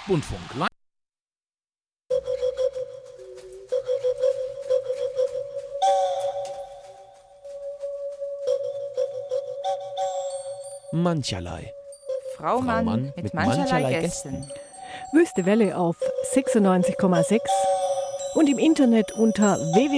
Rundfunk. Mancherlei. Frau Mann mit mancherlei Gästen. Wüste Welle auf 96,6 und im Internet unter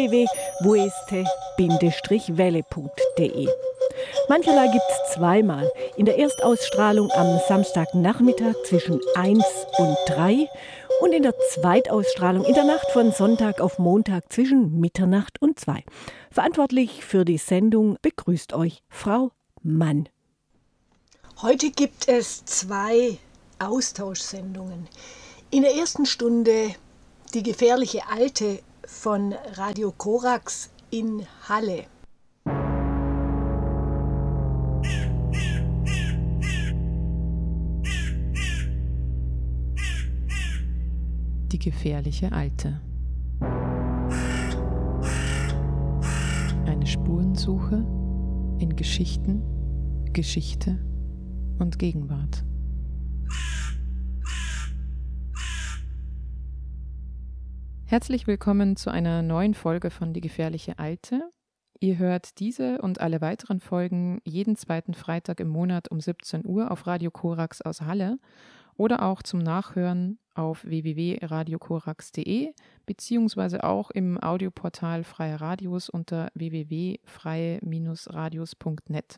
www.wueste-welle.de. Mancherlei gibt es zweimal. In der Erstausstrahlung am Samstagnachmittag zwischen 1 und 3 und in der Zweitausstrahlung in der Nacht von Sonntag auf Montag zwischen Mitternacht und 2. Verantwortlich für die Sendung begrüßt euch Frau Mann. Heute gibt es 2 Austauschsendungen. In der ersten Stunde die gefährliche Alte von Radio Korax in Halle. Die gefährliche Alte. Eine Spurensuche in Geschichten, Geschichte und Gegenwart. Herzlich willkommen zu einer neuen Folge von Die gefährliche Alte. Ihr hört diese und alle weiteren Folgen jeden zweiten Freitag im Monat um 17 Uhr auf Radio Korax aus Halle oder auch zum Nachhören auf www.radiokorax.de beziehungsweise auch im Audioportal Freie Radios unter www.freie-radios.net.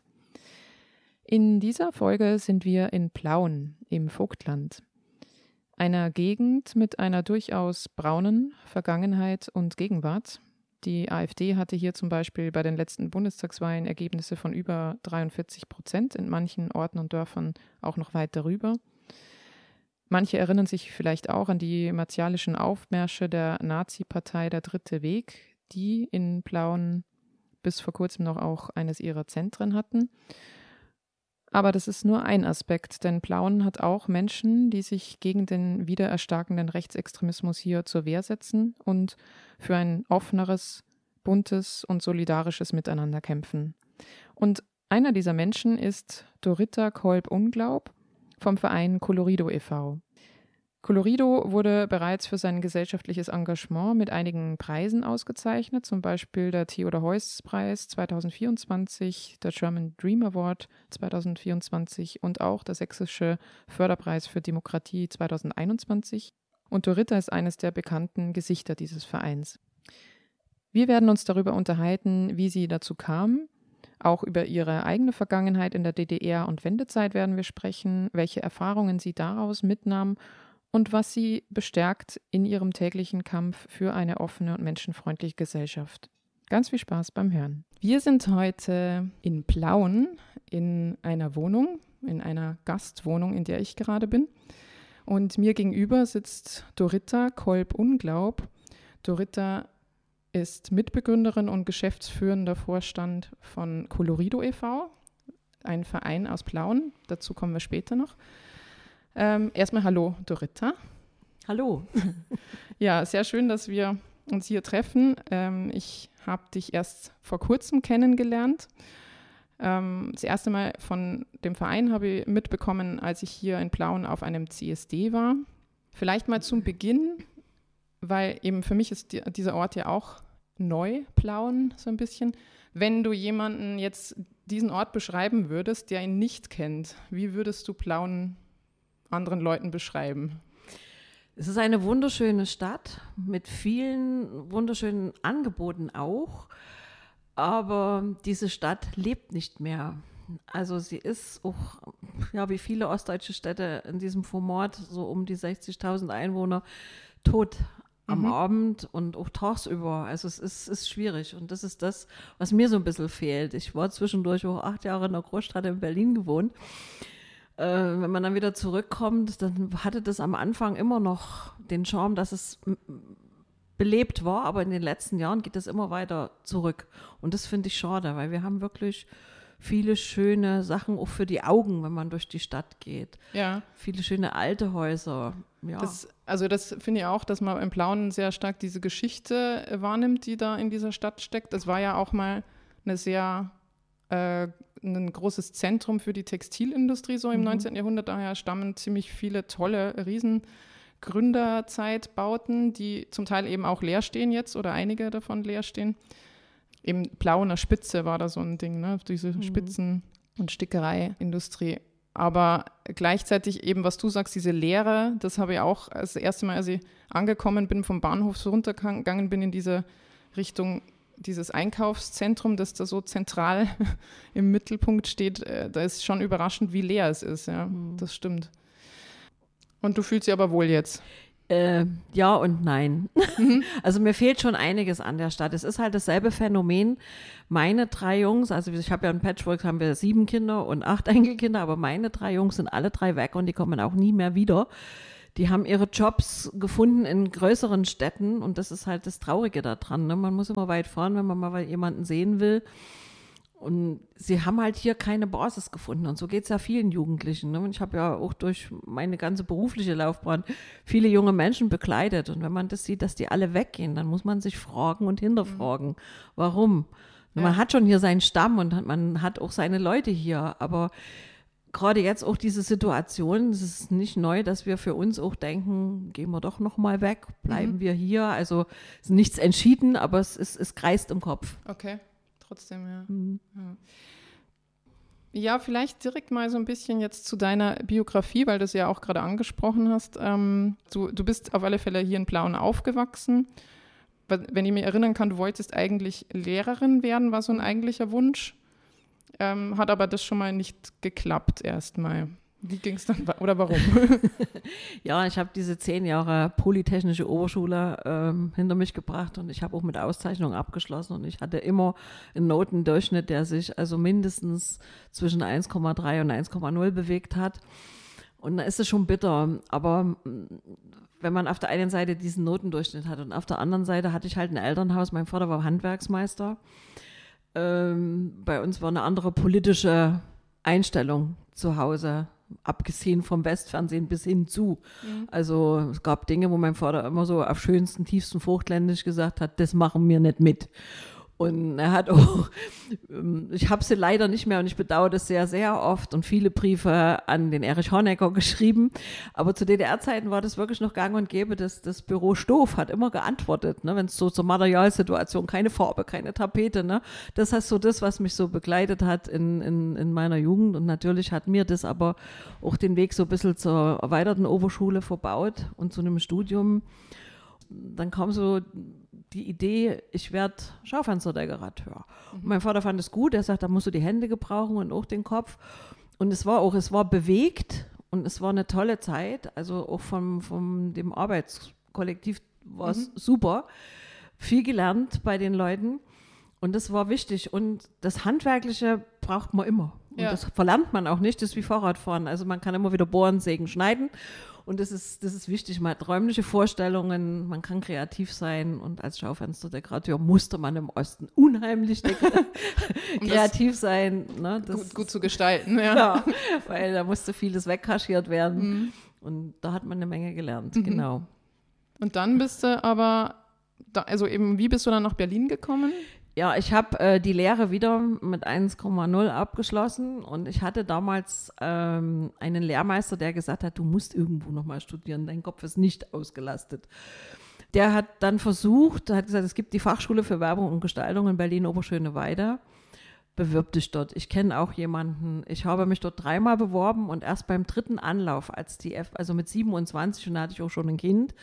In dieser Folge sind wir in Plauen im Vogtland, einer Gegend mit einer durchaus braunen Vergangenheit und Gegenwart. Die AfD hatte hier zum Beispiel bei den letzten Bundestagswahlen Ergebnisse von über 43%, in manchen Orten und Dörfern auch noch weit darüber. Manche erinnern sich vielleicht auch an die martialischen Aufmärsche der Nazi-Partei Der Dritte Weg, die in Plauen bis vor kurzem noch auch eines ihrer Zentren hatten. Aber das ist nur ein Aspekt, denn Plauen hat auch Menschen, die sich gegen den wiedererstarkenden Rechtsextremismus hier zur Wehr setzen und für ein offeneres, buntes und solidarisches Miteinander kämpfen. Und einer dieser Menschen ist Doritta Kolb-Unglaub vom Verein Colorido e.V. Colorido wurde bereits für sein gesellschaftliches Engagement mit einigen Preisen ausgezeichnet, zum Beispiel der Theodor-Heuss-Preis 2024, der German Dream Award 2024 und auch der Sächsische Förderpreis für Demokratie 2021. Und Doritta ist eines der bekannten Gesichter dieses Vereins. Wir werden uns darüber unterhalten, wie sie dazu kam. Auch über ihre eigene Vergangenheit in der DDR und Wendezeit werden wir sprechen, welche Erfahrungen sie daraus mitnahm und was sie bestärkt in ihrem täglichen Kampf für eine offene und menschenfreundliche Gesellschaft. Ganz viel Spaß beim Hören. Wir sind heute in Plauen in einer Wohnung, in einer Gastwohnung, in der ich gerade bin. Und mir gegenüber sitzt Doritta Kolb-Unglaub. Doritta ist Mitbegründerin und geschäftsführender Vorstand von Colorido e.V., ein Verein aus Plauen. Dazu kommen wir später noch. Erstmal hallo, Doritta. Hallo. Ja, sehr schön, dass wir uns hier treffen. Ich habe dich erst vor kurzem kennengelernt. Das erste Mal von dem Verein habe ich mitbekommen, als ich hier in Plauen auf einem CSD war. Vielleicht mal zum Beginn, weil eben für mich ist dieser Ort ja auch neu, Plauen so ein bisschen. Wenn du jemanden jetzt diesen Ort beschreiben würdest, der ihn nicht kennt, wie würdest du Plauen anderen Leuten beschreiben? Es ist eine wunderschöne Stadt mit vielen wunderschönen Angeboten auch, aber diese Stadt lebt nicht mehr. Also sie ist auch, ja, wie viele ostdeutsche Städte in diesem Format, so um die 60.000 Einwohner, tot am Abend und auch tagsüber. Also es ist schwierig und das ist das, was mir so ein bisschen fehlt. Ich war zwischendurch auch 8 Jahre in der Großstadt in Berlin gewohnt. Wenn man dann wieder zurückkommt, dann hatte das am Anfang immer noch den Charme, dass es belebt war, aber in den letzten Jahren geht es immer weiter zurück. Und das finde ich schade, weil wir haben wirklich viele schöne Sachen auch für die Augen, wenn man durch die Stadt geht. Ja. Viele schöne alte Häuser. Ja. Das finde ich auch, dass man in Plauen sehr stark diese Geschichte wahrnimmt, die da in dieser Stadt steckt. Das war ja auch mal eine sehr ein großes Zentrum für die Textilindustrie so im 19. Jahrhundert. Daher stammen ziemlich viele tolle Gründerzeitbauten, die zum Teil eben auch leer stehen jetzt oder einige davon leer stehen. Eben Plauener Spitze war da so ein Ding, ne? Diese Spitzen- und Stickereiindustrie. Aber gleichzeitig eben, was du sagst, diese Leere, das habe ich auch das erste Mal, als ich angekommen bin, vom Bahnhof so runtergegangen bin in diese Richtung, dieses Einkaufszentrum, das da so zentral im Mittelpunkt steht, da ist schon überraschend, wie leer es ist. Ja, das stimmt. Und du fühlst dich aber wohl jetzt? Ja und nein. Also mir fehlt schon einiges an der Stadt. Es ist halt dasselbe Phänomen. Meine 3 Jungs, also ich habe ja ein Patchwork, haben wir 7 Kinder und 8 Enkelkinder, aber meine 3 Jungs sind alle 3 weg und die kommen auch nie mehr wieder. Die haben ihre Jobs gefunden in größeren Städten und das ist halt das Traurige daran. Ne? Man muss immer weit fahren, wenn man mal jemanden sehen will. Und sie haben halt hier keine Basis gefunden. Und so geht es ja vielen Jugendlichen. Ne? Und ich habe ja auch durch meine ganze berufliche Laufbahn viele junge Menschen begleitet. Und wenn man das sieht, dass die alle weggehen, dann muss man sich fragen und hinterfragen, warum. Ja. Man hat schon hier seinen Stamm und man hat auch seine Leute hier. Aber gerade jetzt auch diese Situation, es ist nicht neu, dass wir für uns auch denken, gehen wir doch noch mal weg, bleiben wir hier. Also es ist nichts entschieden, aber es kreist im Kopf. Okay. Trotzdem, ja. Ja, vielleicht direkt mal so ein bisschen jetzt zu deiner Biografie, weil du es ja auch gerade angesprochen hast. Du bist auf alle Fälle hier in Plauen aufgewachsen. Wenn ich mich erinnern kann, du wolltest eigentlich Lehrerin werden, war so ein eigentlicher Wunsch. Hat aber das schon mal nicht geklappt erstmal. Wie ging es dann, oder warum? Ja, ich habe diese 10 Jahre Polytechnische Oberschule hinter mich gebracht und ich habe auch mit Auszeichnung abgeschlossen und ich hatte immer einen Notendurchschnitt, der sich also mindestens zwischen 1,3 und 1,0 bewegt hat. Und da ist es schon bitter, aber wenn man auf der einen Seite diesen Notendurchschnitt hat und auf der anderen Seite hatte ich halt ein Elternhaus, mein Vater war Handwerksmeister. Bei uns war eine andere politische Einstellung zu Hause, abgesehen vom Westfernsehen bis hin zu. Also es gab Dinge, wo mein Vater immer so auf schönsten, tiefsten Vogtländisch gesagt hat, das machen wir nicht mit. Und er hat auch, ich habe sie leider nicht mehr und ich bedauere das sehr, sehr oft und viele Briefe an den Erich Honecker geschrieben. Aber zu DDR-Zeiten war das wirklich noch gang und gäbe. Das Büro Stoff hat immer geantwortet, ne, wenn es so zur Materialsituation, keine Farbe, keine Tapete. Ne, das ist so das, was mich so begleitet hat in meiner Jugend. Und natürlich hat mir das aber auch den Weg so ein bisschen zur erweiterten Oberschule verbaut und zu einem Studium. Dann kam so die Idee, ich werde Schaufensterdekorateur. Und mein Vater fand es gut, er sagt, da musst du die Hände gebrauchen und auch den Kopf. Und es war bewegt und es war eine tolle Zeit, also auch von dem Arbeitskollektiv war es super. Viel gelernt bei den Leuten und das war wichtig. Und das Handwerkliche braucht man immer. Und das verlernt man auch nicht, das ist wie Fahrradfahren. Also man kann immer wieder bohren, sägen, schneiden. Und das ist wichtig, man hat räumliche Vorstellungen, man kann kreativ sein und als Schaufensterdekorateur musste man im Osten unheimlich kreativ sein. Ne? Das, gut zu gestalten, ja, weil da musste vieles wegkaschiert werden und da hat man eine Menge gelernt, genau. Und dann bist du aber, wie bist du dann nach Berlin gekommen? Ja, ich habe die Lehre wieder mit 1,0 abgeschlossen und ich hatte damals einen Lehrmeister, der gesagt hat, du musst irgendwo nochmal studieren, dein Kopf ist nicht ausgelastet. Der hat dann hat gesagt, es gibt die Fachschule für Werbung und Gestaltung in Berlin-Oberschöneweide, bewirb dich dort. Ich kenne auch jemanden, ich habe mich dort 3-mal beworben und erst beim 3. Anlauf, also mit 27 und da hatte ich auch schon ein Kind,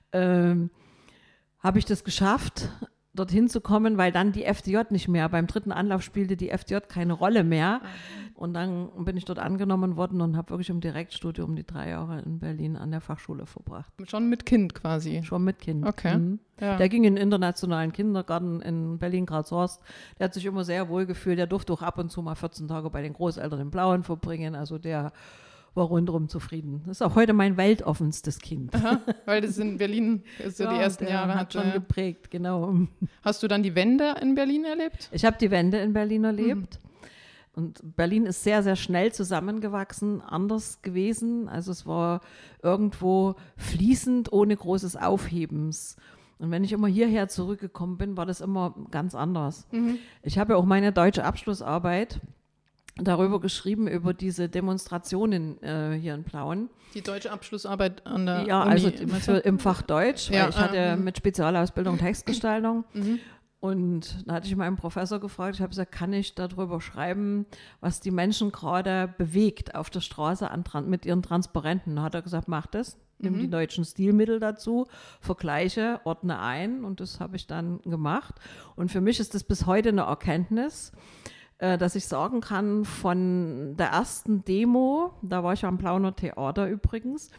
habe ich das geschafft, dorthin zu kommen, weil dann die FDJ nicht mehr, beim 3. Anlauf spielte die FDJ keine Rolle mehr und dann bin ich dort angenommen worden und habe wirklich im Direktstudium die 3 Jahre in Berlin an der Fachschule verbracht. Schon mit Kind quasi? Schon mit Kind. Okay. Ja. Der ging in den internationalen Kindergarten in Berlin-Karlshorst, der hat sich immer sehr wohl gefühlt, der durfte auch ab und zu mal 14 Tage bei den Großeltern in Plauen verbringen, also der war rundherum zufrieden. Das ist auch heute mein weltoffenstes Kind. Aha, weil das in Berlin ist ja die ersten Jahre hat schon geprägt, genau. Hast du dann die Wende in Berlin erlebt? Ich habe die Wende in Berlin erlebt. Und Berlin ist sehr, sehr schnell zusammengewachsen, anders gewesen. Also es war irgendwo fließend, ohne großes Aufhebens. Und wenn ich immer hierher zurückgekommen bin, war das immer ganz anders. Ich habe ja auch meine deutsche Abschlussarbeit darüber geschrieben, über diese Demonstrationen hier in Plauen. Die deutsche Abschlussarbeit an der Ja, Uni. also im Fach Deutsch, weil ich hatte mit Spezialausbildung Textgestaltung. Und da hatte ich meinen Professor gefragt, ich habe gesagt, kann ich darüber schreiben, was die Menschen gerade bewegt auf der Straße mit ihren Transparenten? Da hat er gesagt, mach das, nimm die deutschen Stilmittel dazu, vergleiche, ordne ein, und das habe ich dann gemacht. Und für mich ist das bis heute eine Erkenntnis, dass ich sagen kann, von der ersten Demo, da war ich am Plauner Theater übrigens,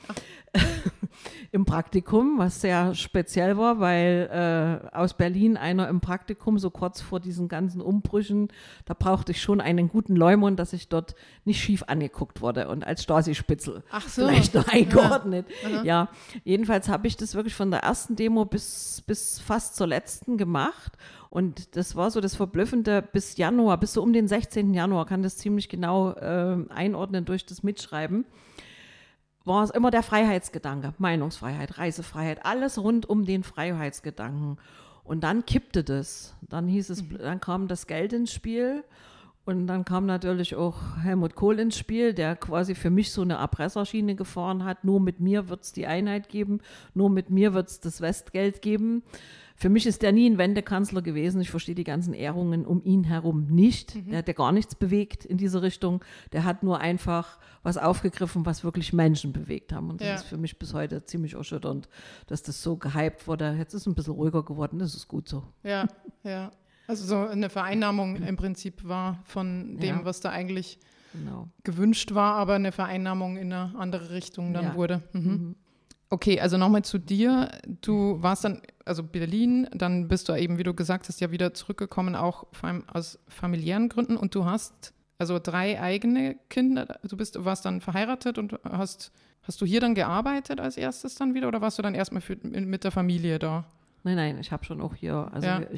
im Praktikum, was sehr speziell war, weil aus Berlin einer im Praktikum, so kurz vor diesen ganzen Umbrüchen, da brauchte ich schon einen guten Leumund, dass ich dort nicht schief angeguckt wurde und als Stasi-Spitzel vielleicht noch eingeordnet. Ja, jedenfalls habe ich das wirklich von der ersten Demo bis fast zur letzten gemacht. Und das war so das Verblüffende, bis so um den 16. Januar, kann das ziemlich genau einordnen durch das Mitschreiben, war es immer der Freiheitsgedanke, Meinungsfreiheit, Reisefreiheit, alles rund um den Freiheitsgedanken. Und dann kippte das. Dann dann kam das Geld ins Spiel. Und dann kam natürlich auch Helmut Kohl ins Spiel, der quasi für mich so eine Erpresserschiene gefahren hat. Nur mit mir wird es die Einheit geben, nur mit mir wird es das Westgeld geben. Für mich ist der nie ein Wendekanzler gewesen. Ich verstehe die ganzen Ehrungen um ihn herum nicht. Der hat ja gar nichts bewegt in diese Richtung. Der hat nur einfach was aufgegriffen, was wirklich Menschen bewegt haben. Und das ist für mich bis heute ziemlich erschütternd, dass das so gehypt wurde. Jetzt ist es ein bisschen ruhiger geworden, das ist gut so. Ja, ja. Also so eine Vereinnahmung im Prinzip war von dem, was da eigentlich gewünscht war, aber eine Vereinnahmung in eine andere Richtung dann wurde. Okay, also nochmal zu dir. Du warst dann, also Berlin, dann bist du eben, wie du gesagt hast, ja wieder zurückgekommen, auch vor allem aus familiären Gründen. Und du hast also 3 eigene Kinder. Warst dann verheiratet und hast du hier dann gearbeitet als erstes dann wieder oder warst du dann erstmal mit der Familie da? Nein, ich habe schon auch hier,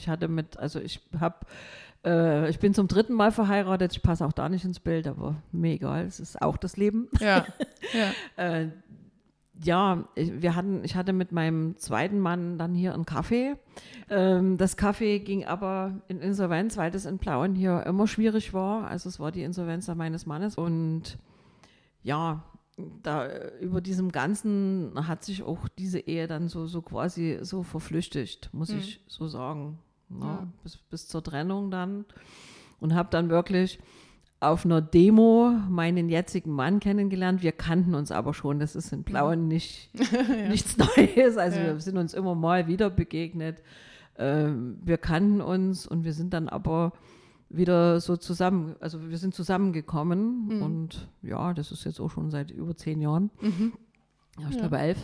ich bin zum 3. Mal verheiratet, ich passe auch da nicht ins Bild, aber mir egal, es ist auch das Leben. Ja, ich hatte mit meinem 2. Mann dann hier ein Café. Das Café ging aber in Insolvenz, weil das in Plauen hier immer schwierig war. Also es war die Insolvenz meines Mannes. Und ja, da über diesem Ganzen hat sich auch diese Ehe dann so quasi so verflüchtigt, muss ich so sagen. Ja, bis zur Trennung dann. Und habe dann wirklich auf einer Demo meinen jetzigen Mann kennengelernt. Wir kannten uns aber schon, das ist in Plauen nichts Neues. Also wir sind uns immer mal wieder begegnet. Wir kannten uns und wir sind dann aber wieder so zusammen, also wir sind zusammengekommen und ja, das ist jetzt auch schon seit über 10 Jahren. Ja, ich glaube 11.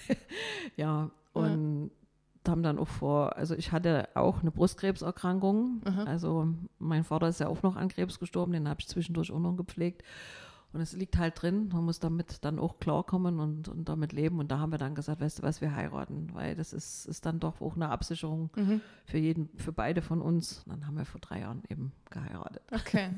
Ja, und haben dann auch also ich hatte auch eine Brustkrebserkrankung. Also mein Vater ist ja auch noch an Krebs gestorben, den habe ich zwischendurch auch noch gepflegt. Und es liegt halt drin, man muss damit dann auch klarkommen und damit leben. Und da haben wir dann gesagt, weißt du was, wir heiraten, weil das ist dann doch auch eine Absicherung für beide von uns. Und dann haben wir vor 3 Jahren eben geheiratet. Okay.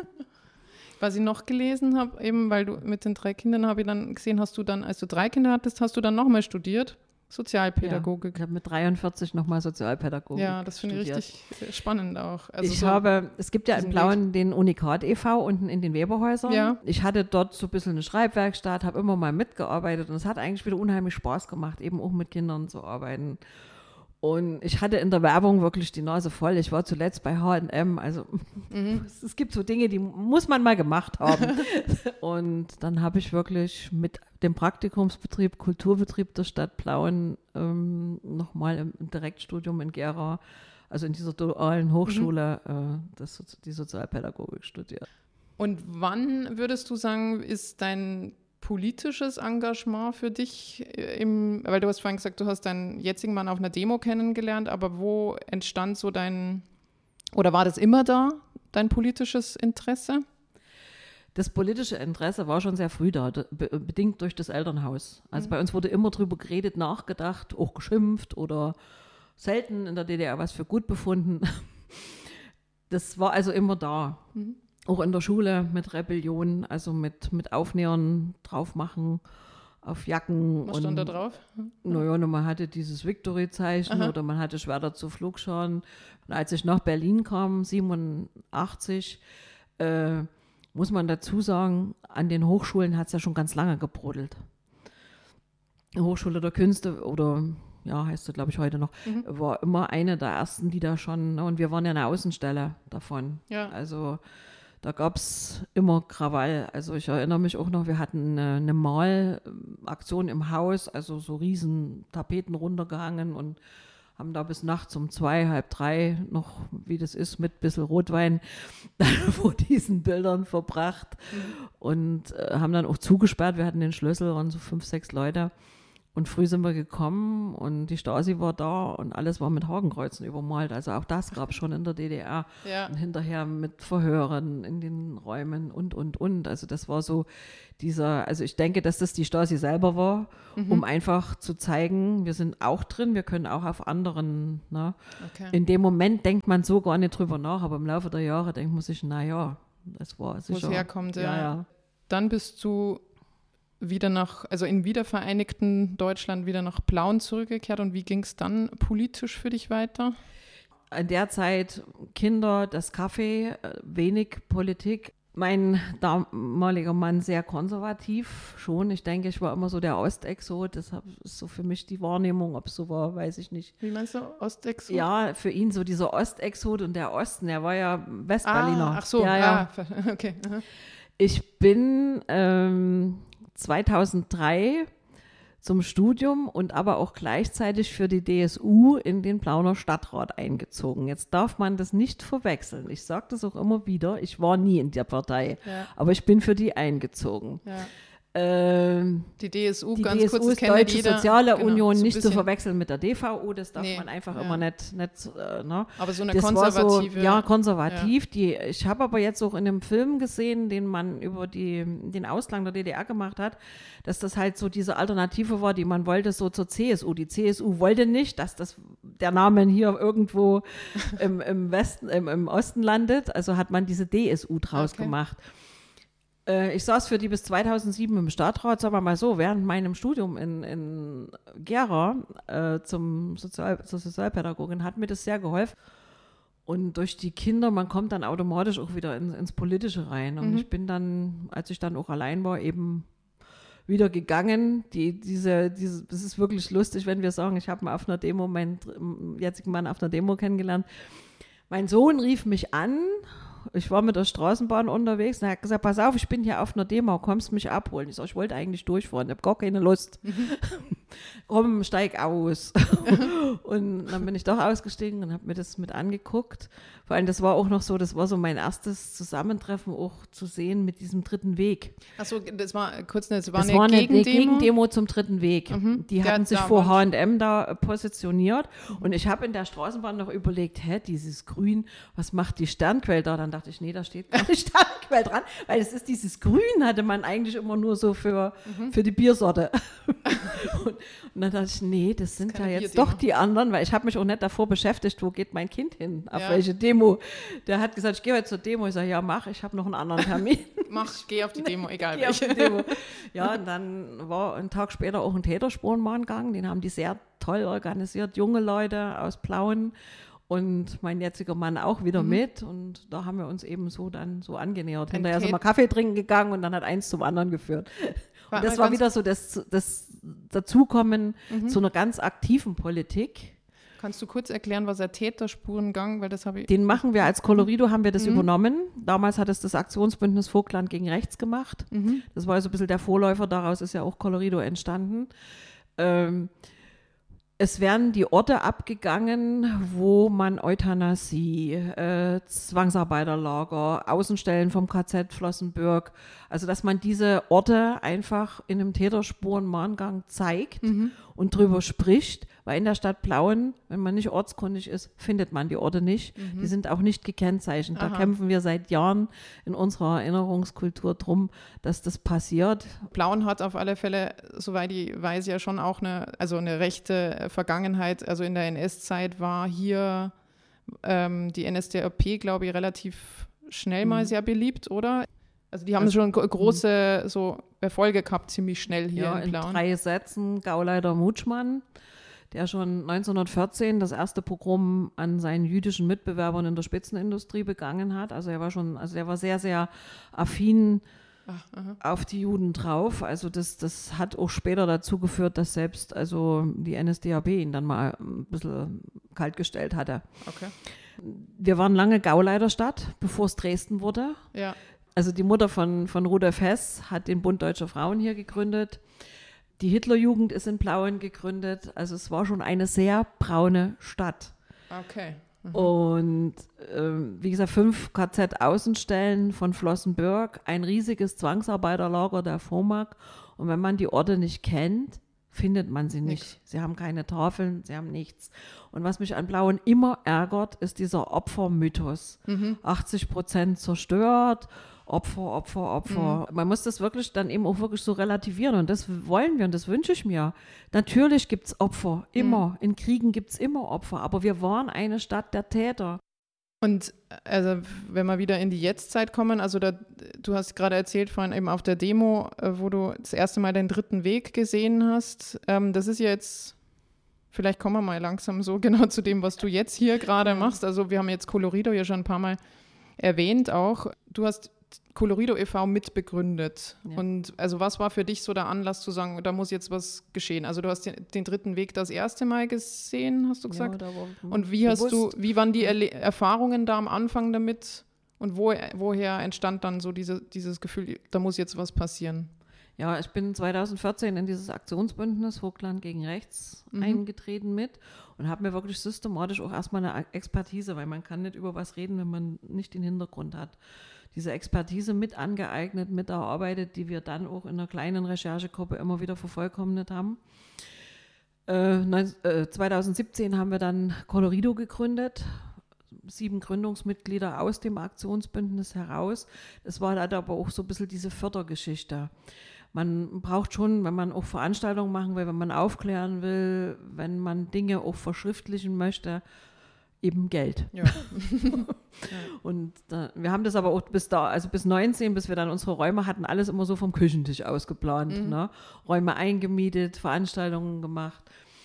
Was ich noch gelesen habe, eben weil du mit den 3 Kindern, habe ich dann gesehen, hast du dann, als du 3 Kinder hattest, hast du dann nochmal studiert? Sozialpädagogik. Ja, ich habe mit 43 nochmal Sozialpädagogik Ja, das finde ich richtig spannend auch. Also es gibt ja in Plauen den Unikat e.V. unten in den Weberhäusern. Ja. Ich hatte dort so ein bisschen eine Schreibwerkstatt, habe immer mal mitgearbeitet und es hat eigentlich wieder unheimlich Spaß gemacht, eben auch mit Kindern zu arbeiten. Und ich hatte in der Werbung wirklich die Nase voll. Ich war zuletzt bei H&M. Also es gibt so Dinge, die muss man mal gemacht haben. Und dann habe ich wirklich mit dem Praktikumsbetrieb, Kulturbetrieb der Stadt Plauen nochmal im Direktstudium in Gera, also in dieser dualen Hochschule, die Sozialpädagogik studiert. Und wann würdest du sagen, ist dein politisches Engagement für dich, weil du hast vorhin gesagt, du hast deinen jetzigen Mann auf einer Demo kennengelernt, aber wo entstand so oder war das immer da, dein politisches Interesse? Das politische Interesse war schon sehr früh da, bedingt durch das Elternhaus. Also bei uns wurde immer drüber geredet, nachgedacht, auch geschimpft oder selten in der DDR was für gut befunden. Das war also immer da. Auch in der Schule mit Rebellion, also mit Aufnähern drauf machen auf Jacken. Was stand da drauf? Naja, man hatte dieses Victory-Zeichen oder man hatte Schwerter zu Flugscharen. Und als ich nach Berlin kam, 87, muss man dazu sagen, an den Hochschulen hat es ja schon ganz lange gebrodelt. Die Hochschule der Künste oder ja, heißt sie, glaube ich, heute noch, war immer eine der ersten, die da schon, und wir waren ja eine Außenstelle davon. Ja. Also da gab es immer Krawall. Also ich erinnere mich auch noch, wir hatten eine Malaktion im Haus, also so riesen Tapeten runtergehangen und haben da bis nachts um 2, halb 3 noch, wie das ist, mit ein bisschen Rotwein vor diesen Bildern verbracht und haben dann auch zugesperrt. Wir hatten den Schlüssel, waren so 5, 6 Leute. Und früh sind wir gekommen und die Stasi war da und alles war mit Hakenkreuzen übermalt. Also auch das gab es schon in der DDR. Ja. Und hinterher mit Verhören in den Räumen und. Also das war so also ich denke, dass das die Stasi selber war, um einfach zu zeigen, wir sind auch drin, wir können auch auf anderen. Ne? Okay. In dem Moment denkt man so gar nicht drüber nach, aber im Laufe der Jahre denkt man sich, naja, das war sicher. Wo es herkommt, ja. Dann bist du also im wiedervereinigten Deutschland wieder nach Plauen zurückgekehrt und wie ging es dann politisch für dich weiter? In der Zeit Kinder, das Kaffee, wenig Politik. Mein damaliger Mann sehr konservativ schon. Ich denke, ich war immer so der Ostexot. Das ist so für mich die Wahrnehmung, ob es so war, weiß ich nicht. Wie meinst du, Ostexot? Ja, für ihn so dieser Ostexot und der Osten, der war ja Westberliner. Ach so, ja. Okay. Aha. Ich bin 2003 zum Studium und aber auch gleichzeitig für die DSU in den Plauner Stadtrat eingezogen. Jetzt darf man das nicht verwechseln. Ich sage das auch immer wieder. Ich war nie in der Partei, aber ich bin für die eingezogen. Ja. Die DSU, die ganz DSU kurz, ist Deutsche jeder. Soziale Genau, Union, so ein nicht zu bisschen. verwechseln mit der DVU, das darf Nee, man einfach ja. immer nicht ne? Aber so eine Das konservative. war so, ja, konservativ. Ich habe aber jetzt auch in einem Film gesehen, den man über den Ausklang der DDR gemacht hat, dass das halt so diese Alternative war, die man wollte, so zur CSU. Die CSU wollte nicht, dass der Name hier irgendwo im Osten landet, also hat man diese DSU draus gemacht. Ich saß für die bis 2007 im Stadtrat, sagen wir mal so, während meinem Studium in Gera zur Sozialpädagogin hat mir das sehr geholfen. Und durch die Kinder, man kommt dann automatisch auch wieder ins Politische rein. Und ich bin dann, als ich dann auch allein war, eben wieder gegangen. Das ist wirklich lustig, wenn wir sagen, ich habe mal auf einer Demo meinen jetzigen Mann auf einer Demo kennengelernt. Mein Sohn rief mich an. Ich war mit der Straßenbahn unterwegs und er hat gesagt, pass auf, ich bin hier auf einer Demo, kommst mich abholen? Ich sage, ich wollte eigentlich durchfahren, ich habe gar keine Lust. Komm, steig aus. Und dann bin ich doch ausgestiegen und habe mir das mit angeguckt. Vor allem, das war auch noch so, das war so mein erstes Zusammentreffen auch zu sehen mit diesem dritten Weg. Achso, das war eine Gegendemo zum dritten Weg. Die hatten sich vor H&M da positioniert und ich habe in der Straßenbahn noch überlegt, dieses Grün, was macht die Sternquelle da? Dann dachte ich, nee, da steht gar nicht Sternquelle dran, weil es ist dieses Grün, hatte man eigentlich immer nur so für die Biersorte. Und dann dachte ich, nee, das sind ja jetzt doch die anderen, weil ich habe mich auch nicht davor beschäftigt, wo geht mein Kind hin, auf welche Demo. Der hat gesagt, ich gehe heute zur Demo. Ich sage, ja, mach, ich habe noch einen anderen Termin. Geh auf die Demo, egal Geh welche. auf die Demo. Ja, und dann war ein Tag später auch ein Täterspurenmahngang, den haben die sehr toll organisiert, junge Leute aus Plauen und mein jetziger Mann auch wieder mit und da haben wir uns eben so dann so angenähert. Hinterher sind wir Kaffee trinken gegangen und dann hat eins zum anderen geführt. Und das war wieder so das Dazukommen zu einer ganz aktiven Politik. Kannst du kurz erklären, was der Täterspurengang, weil das habe ich... Den machen wir als Colorido, haben wir das übernommen. Damals hat es das Aktionsbündnis Vogtland gegen Rechts gemacht. Das war so ein bisschen der Vorläufer, daraus ist ja auch Colorido entstanden. Es werden die Orte abgegangen, wo man Euthanasie, Zwangsarbeiterlager, Außenstellen vom KZ Flossenbürg, also dass man diese Orte einfach in einem Täterspurenmahngang zeigt und drüber spricht, weil in der Stadt Plauen, wenn man nicht ortskundig ist, findet man die Orte nicht. Die sind auch nicht gekennzeichnet. Da kämpfen wir seit Jahren in unserer Erinnerungskultur drum, dass das passiert. Plauen hat auf alle Fälle, soweit ich weiß, ja schon auch eine rechte Vergangenheit. Also in der NS-Zeit war hier die NSDAP, glaube ich, relativ schnell mal sehr beliebt, oder? Also die haben schon große so Erfolge gehabt, ziemlich schnell hier in Plauen. In 3 Sätzen, Gauleiter Mutschmann. der schon 1914 das erste Pogrom an seinen jüdischen Mitbewerbern in der Spitzenindustrie begangen hat. Also er war sehr, sehr affin auf die Juden drauf. Also das hat auch später dazu geführt, dass selbst also die NSDAP ihn dann mal ein bisschen kalt gestellt hatte. Okay. Wir waren lange Gauleiterstadt, bevor es Dresden wurde. Ja. Also die Mutter von Rudolf Hess hat den Bund Deutscher Frauen hier gegründet. Die Hitlerjugend ist in Plauen gegründet. Also es war schon eine sehr braune Stadt. Okay. Und wie gesagt, 5 KZ-Außenstellen von Flossenbürg, ein riesiges Zwangsarbeiterlager der FOMAG. Und wenn man die Orte nicht kennt, findet man sie nicht. Nix. Sie haben keine Tafeln, sie haben nichts. Und was mich an Plauen immer ärgert, ist dieser Opfermythos. 80% zerstört, Opfer. Man muss das wirklich dann eben auch wirklich so relativieren. Und das wollen wir und das wünsche ich mir. Natürlich gibt es Opfer, immer. In Kriegen gibt es immer Opfer. Aber wir waren eine Stadt der Täter. Und also wenn wir wieder in die Jetztzeit kommen, also du hast gerade erzählt vorhin eben auf der Demo, wo du das erste Mal den dritten Weg gesehen hast. Das ist jetzt, vielleicht kommen wir mal langsam so genau zu dem, was du jetzt hier gerade machst. Also wir haben jetzt Colorido ja schon ein paar Mal erwähnt auch. Du hast Colorido e.V. mitbegründet. Ja. Und also was war für dich so der Anlass zu sagen, da muss jetzt was geschehen? Also du hast den dritten Weg das erste Mal gesehen, hast du gesagt? Ja, und wie wie waren die Erfahrungen da am Anfang damit? Und woher entstand dann so dieses Gefühl, da muss jetzt was passieren? Ja, ich bin 2014 in dieses Aktionsbündnis Vogtland gegen Rechts eingetreten mit und habe mir wirklich systematisch auch erstmal eine Expertise, weil man kann nicht über was reden, wenn man nicht den Hintergrund hat. Diese Expertise mit angeeignet, mit erarbeitet, die wir dann auch in einer kleinen Recherchegruppe immer wieder vervollkommnet haben. 2017 haben wir dann Colorido gegründet, 7 Gründungsmitglieder aus dem Aktionsbündnis heraus. Das war dann aber auch so ein bisschen diese Fördergeschichte. Man braucht schon, wenn man auch Veranstaltungen machen will, wenn man aufklären will, wenn man Dinge auch verschriftlichen möchte, eben Geld. Ja. Und wir haben das aber auch bis 19, bis wir dann unsere Räume hatten, alles immer so vom Küchentisch aus geplant. Ne? Räume eingemietet, Veranstaltungen gemacht.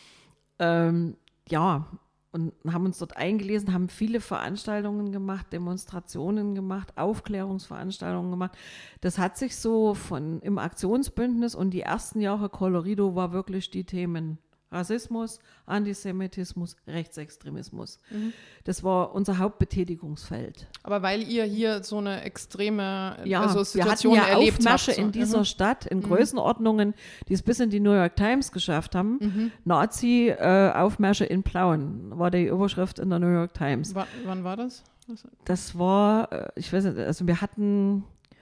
Und haben uns dort eingelesen, haben viele Veranstaltungen gemacht, Demonstrationen gemacht, Aufklärungsveranstaltungen gemacht. Das hat sich so im Aktionsbündnis und die ersten Jahre Colorido war wirklich die Themen Rassismus, Antisemitismus, Rechtsextremismus. Das war unser Hauptbetätigungsfeld. Aber weil ihr hier so eine extreme wir Situation hatten ja erlebt Aufmärsche habt. in dieser Stadt in Größenordnungen, die es bis in die New York Times geschafft haben. Nazi-Aufmärsche in Plauen war die Überschrift in der New York Times. Wann war das? Das war, ich weiß nicht, also wir hatten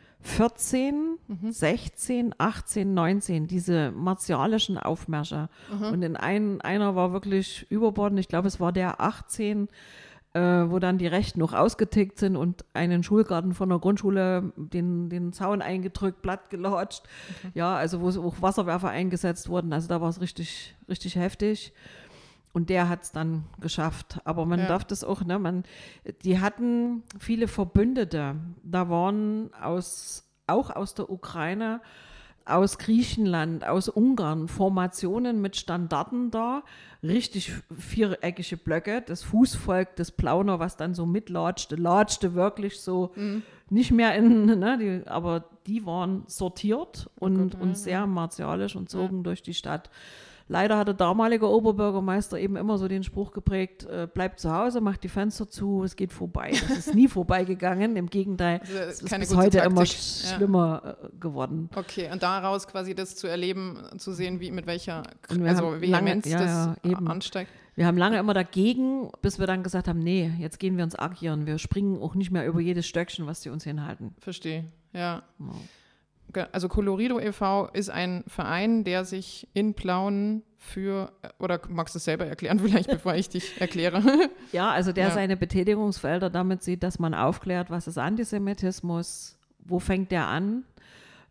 14, 16, 18, 19, diese martialischen Aufmärsche. Und in einer war wirklich überbordend, ich glaube, es war der 18, wo dann die Rechten noch ausgetickt sind und einen Schulgarten von der Grundschule den Zaun eingedrückt, platt gelatscht. Ja, also wo auch Wasserwerfer eingesetzt wurden. Also da war es richtig, richtig heftig. Und der hat es dann geschafft. Aber man darf das auch, die hatten viele Verbündete. Da waren auch aus der Ukraine, aus Griechenland, aus Ungarn Formationen mit Standarten da. Richtig viereckige Blöcke. Das Fußvolk des Plauner, was dann so mitlatschte, latschte wirklich so nicht mehr aber die waren sortiert und sehr martialisch und zogen durch die Stadt. Leider hat der damalige Oberbürgermeister eben immer so den Spruch geprägt, bleibt zu Hause, macht die Fenster zu, es geht vorbei. Das ist nie vorbeigegangen, im Gegenteil, es ist bis heute Taktik. Immer schlimmer geworden. Okay, und daraus quasi das zu erleben, zu sehen, mit welcher Vehemenz das ansteigt. Wir haben lange immer dagegen, bis wir dann gesagt haben, nee, jetzt gehen wir uns agieren. Wir springen auch nicht mehr über jedes Stöckchen, was sie uns hinhalten. Verstehe, ja. Also Colorido e.V. ist ein Verein, der sich in Plauen oder magst du es selber erklären vielleicht, bevor ich dich erkläre? Ja, also der seine Betätigungsfelder damit sieht, dass man aufklärt, was ist Antisemitismus, wo fängt der an,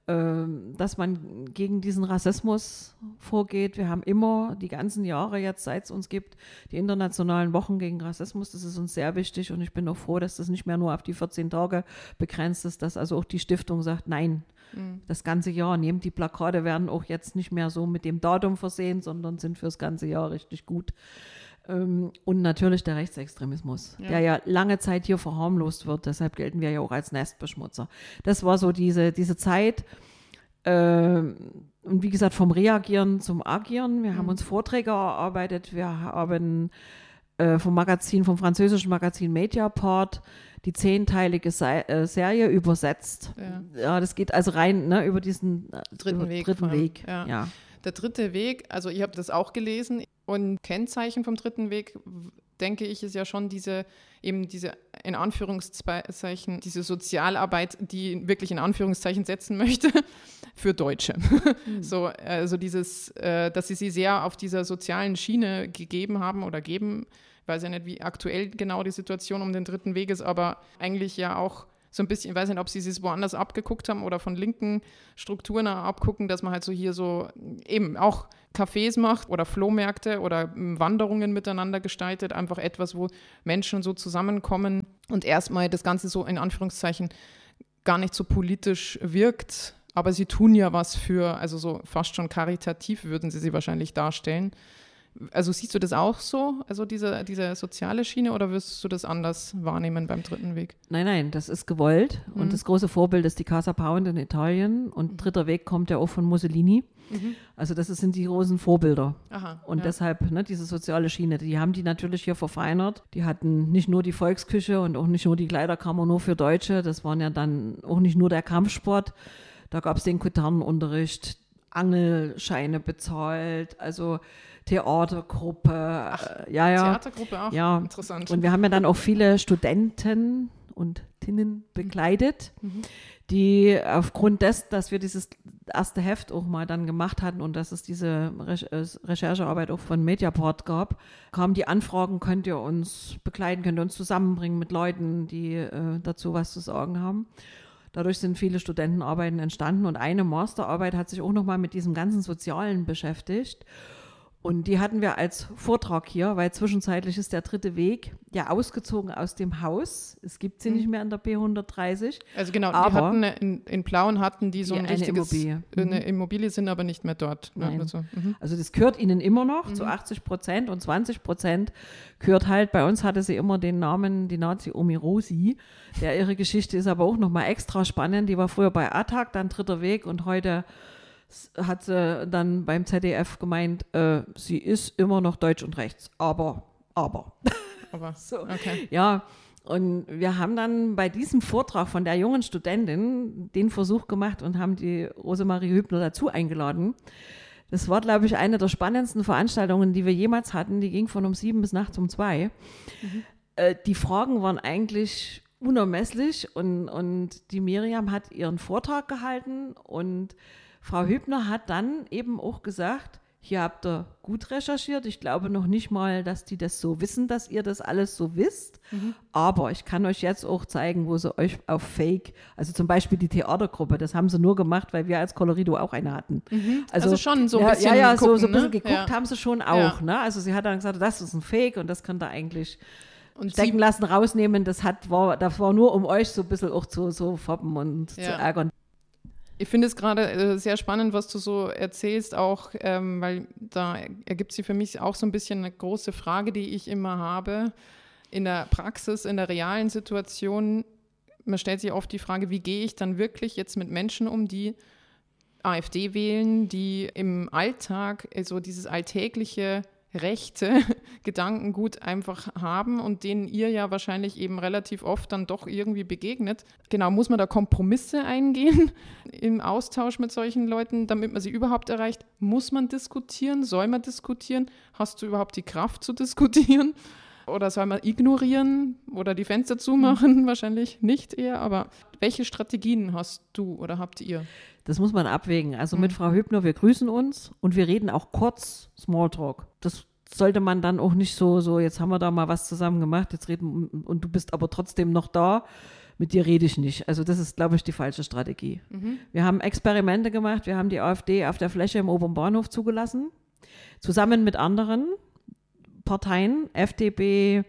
dass man gegen diesen Rassismus vorgeht. Wir haben immer die ganzen Jahre jetzt, seit es uns gibt, die internationalen Wochen gegen Rassismus. Das ist uns sehr wichtig und ich bin auch froh, dass das nicht mehr nur auf die 14 Tage begrenzt ist, dass also auch die Stiftung sagt, nein, das ganze Jahr. Nehmt die Plakate, werden auch jetzt nicht mehr so mit dem Datum versehen, sondern sind fürs ganze Jahr richtig gut. Und natürlich der Rechtsextremismus, der ja lange Zeit hier verharmlost wird. Deshalb gelten wir ja auch als Nestbeschmutzer. Das war so diese Zeit. Und wie gesagt, vom Reagieren zum Agieren. Wir haben uns Vorträge erarbeitet. Wir haben vom französischen Magazin Mediapart die 10-teilige Serie übersetzt. Ja, das geht also rein über diesen dritten Weg. Ja. Der dritte Weg, also ich habe das auch gelesen und Kennzeichen vom dritten Weg, denke ich, ist ja schon diese in Anführungszeichen, diese Sozialarbeit, die wirklich in Anführungszeichen setzen möchte für Deutsche. Also dieses, dass sie sehr auf dieser sozialen Schiene gegeben haben oder geben. Ich weiß ja nicht, wie aktuell genau die Situation um den dritten Weg ist, aber eigentlich ja auch so ein bisschen, ich weiß nicht, ob sie es woanders abgeguckt haben oder von linken Strukturen abgucken, dass man halt so hier so eben auch Cafés macht oder Flohmärkte oder Wanderungen miteinander gestaltet. Einfach etwas, wo Menschen so zusammenkommen und erstmal das Ganze so in Anführungszeichen gar nicht so politisch wirkt. Aber sie tun ja was für, also so fast schon karitativ würden sie wahrscheinlich darstellen. Also siehst du das auch so, also diese soziale Schiene, oder wirst du das anders wahrnehmen beim dritten Weg? Nein, das ist gewollt und das große Vorbild ist die Casa Pound in Italien und dritter Weg kommt ja auch von Mussolini. Also das sind die großen Vorbilder. Und deshalb diese soziale Schiene, die haben die natürlich hier verfeinert. Die hatten nicht nur die Volksküche und auch nicht nur die Kleiderkammer nur für Deutsche, das waren ja dann auch nicht nur der Kampfsport. Da gab es den Gitarrenunterricht, Angelscheine bezahlt, also Theatergruppe. Theatergruppe auch? Ja, interessant. Und wir haben ja dann auch viele Studenten und Tinnen begleitet, die aufgrund dessen, dass wir dieses erste Heft auch mal dann gemacht hatten und dass es diese Recherchearbeit auch von Mediapart gab, kamen die Anfragen, könnt ihr uns begleiten, könnt ihr uns zusammenbringen mit Leuten, die dazu was zu sagen haben. Dadurch sind viele Studentenarbeiten entstanden und eine Masterarbeit hat sich auch nochmal mit diesem ganzen Sozialen beschäftigt. Und die hatten wir als Vortrag hier, weil zwischenzeitlich ist der dritte Weg ja ausgezogen aus dem Haus. Es gibt sie nicht mehr an der B130. Also genau, die hatten in Plauen hatten die so ein richtiges Immobilie. Eine Immobilie, sind aber nicht mehr dort. Nein. Also, also das gehört ihnen immer noch zu 80% und 20% gehört halt, bei uns hatte sie immer den Namen, die Nazi-Omi Rosi. Ihre Geschichte ist aber auch nochmal extra spannend. Die war früher bei ATTAC, dann dritter Weg und heute hat sie dann beim ZDF gemeint, sie ist immer noch deutsch und rechts, aber. So, okay. Ja, und wir haben dann bei diesem Vortrag von der jungen Studentin den Versuch gemacht und haben die Rosemarie Hübner dazu eingeladen. Das war, glaube ich, eine der spannendsten Veranstaltungen, die wir jemals hatten. Die ging von um 7 bis nachts um 2. Die Fragen waren eigentlich unermesslich und die Miriam hat ihren Vortrag gehalten und Frau Hübner hat dann eben auch gesagt, hier habt ihr gut recherchiert. Ich glaube noch nicht mal, dass die das so wissen, dass ihr das alles so wisst. Aber ich kann euch jetzt auch zeigen, wo sie euch auf Fake, also zum Beispiel die Theatergruppe, das haben sie nur gemacht, weil wir als Colorido auch eine hatten. Also schon so ein bisschen gucken, so ein bisschen geguckt haben sie schon auch. Ne? Also sie hat dann gesagt, das ist ein Fake und das könnt ihr eigentlich stecken lassen, rausnehmen. Das war nur, um euch so ein bisschen auch zu foppen und zu ärgern. Ich finde es gerade sehr spannend, was du so erzählst, auch weil da ergibt sich für mich auch so ein bisschen eine große Frage, die ich immer habe. In der Praxis, in der realen Situation, man stellt sich oft die Frage, wie gehe ich dann wirklich jetzt mit Menschen um, die AfD wählen, die im Alltag so dieses alltägliche rechte Gedankengut einfach haben und denen ihr ja wahrscheinlich eben relativ oft dann doch irgendwie begegnet. Genau, muss man da Kompromisse eingehen im Austausch mit solchen Leuten, damit man sie überhaupt erreicht? Muss man diskutieren? Soll man diskutieren? Hast du überhaupt die Kraft zu diskutieren? Oder soll man ignorieren oder die Fenster zumachen? Wahrscheinlich nicht eher, aber welche Strategien hast du oder habt ihr? Das muss man abwägen. Also mit Frau Hübner, wir grüßen uns und wir reden auch kurz Smalltalk. Das sollte man dann auch nicht so, jetzt haben wir da mal was zusammen gemacht, jetzt reden und du bist aber trotzdem noch da. mit dir rede ich nicht. Also das ist, glaube ich, die falsche Strategie. Wir haben Experimente gemacht, wir haben die AfD auf der Fläche im Oberen Bahnhof zugelassen, zusammen mit anderen Parteien, FDP,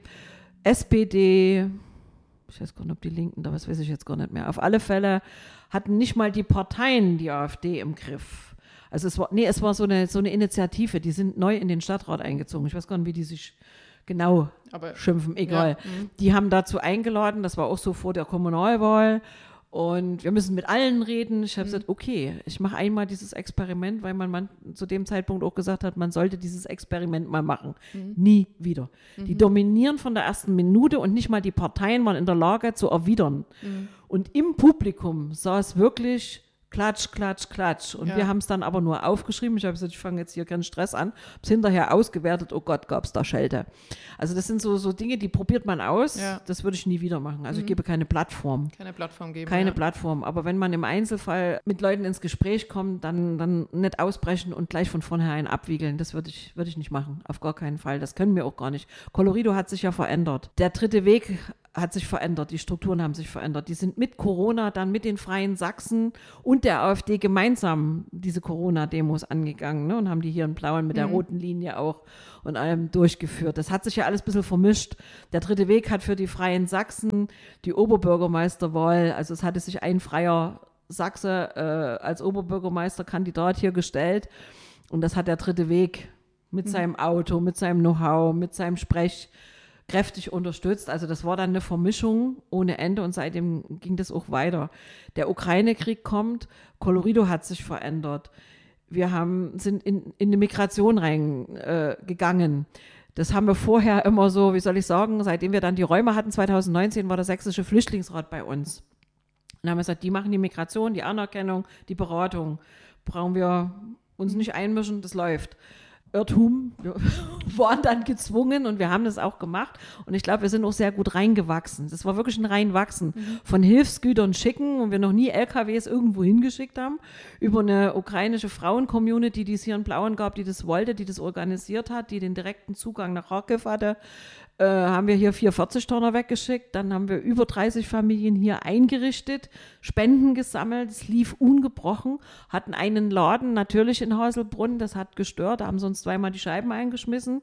SPD, ich weiß gar nicht, ob die Linken da, was weiß ich jetzt gar nicht mehr. Auf alle Fälle hatten nicht mal die Parteien die AfD im Griff. Also es war so eine Initiative, die sind neu in den Stadtrat eingezogen. Ich weiß gar nicht, wie die sich genau schimpfen, egal. Ja. Die haben dazu eingeladen, das war auch so vor der Kommunalwahl. Und wir müssen mit allen reden. Ich habe gesagt, okay, ich mache einmal dieses Experiment, weil man zu dem Zeitpunkt auch gesagt hat, man sollte dieses Experiment mal machen. Nie wieder. Die dominieren von der ersten Minute und nicht mal die Parteien waren in der Lage zu erwidern. Und im Publikum saß wirklich Klatsch, Klatsch, Klatsch. Und wir haben es dann aber nur aufgeschrieben. Ich habe gesagt, ich fange jetzt hier keinen Stress an. Habe es hinterher ausgewertet. Oh Gott, gab es da Schelte. Also das sind so Dinge, die probiert man aus. Ja. Das würde ich nie wieder machen. Also ich gebe keine Plattform. Keine Plattform geben. Keine Plattform. Aber wenn man im Einzelfall mit Leuten ins Gespräch kommt, dann nicht ausbrechen und gleich von vornherein abwiegeln. Das würde ich nicht machen. Auf gar keinen Fall. Das können wir auch gar nicht. Colorido hat sich ja verändert. Der dritte Weg hat sich verändert, die Strukturen haben sich verändert. Die sind mit Corona, dann mit den Freien Sachsen und der AfD gemeinsam diese Corona-Demos angegangen, ne, und haben die hier in Plauen mit der roten Linie auch und allem durchgeführt. Das hat sich ja alles ein bisschen vermischt. Der dritte Weg hat für die Freien Sachsen die Oberbürgermeisterwahl, also es hatte sich ein freier Sachse als Oberbürgermeisterkandidat hier gestellt und das hat der dritte Weg mit seinem Auto, mit seinem Know-how, mit seinem Sprech kräftig unterstützt. Also das war dann eine Vermischung ohne Ende und seitdem ging das auch weiter. Der Ukraine-Krieg kommt, Colorido hat sich verändert. Wir sind in eine Migration reingegangen. Das haben wir vorher immer so, wie soll ich sagen, seitdem wir dann die Räume hatten, 2019 war der Sächsische Flüchtlingsrat bei uns. Und dann haben wir gesagt, die machen die Migration, die Anerkennung, die Beratung. Brauchen wir uns nicht einmischen, das läuft. Irrtum, wir waren dann gezwungen und wir haben das auch gemacht und ich glaube, wir sind auch sehr gut reingewachsen. Das war wirklich ein Reinwachsen von Hilfsgütern schicken und wir noch nie LKWs irgendwo hingeschickt haben, über eine ukrainische Frauen-Community, die es hier in Plauen gab, die das wollte, die das organisiert hat, die den direkten Zugang nach Kharkiv hatte, haben wir hier 4 40-Tonner weggeschickt, dann haben wir über 30 Familien hier eingerichtet, Spenden gesammelt, es lief ungebrochen, hatten einen Laden natürlich in Haselbrunn, das hat gestört, da haben sie uns 2-mal die Scheiben eingeschmissen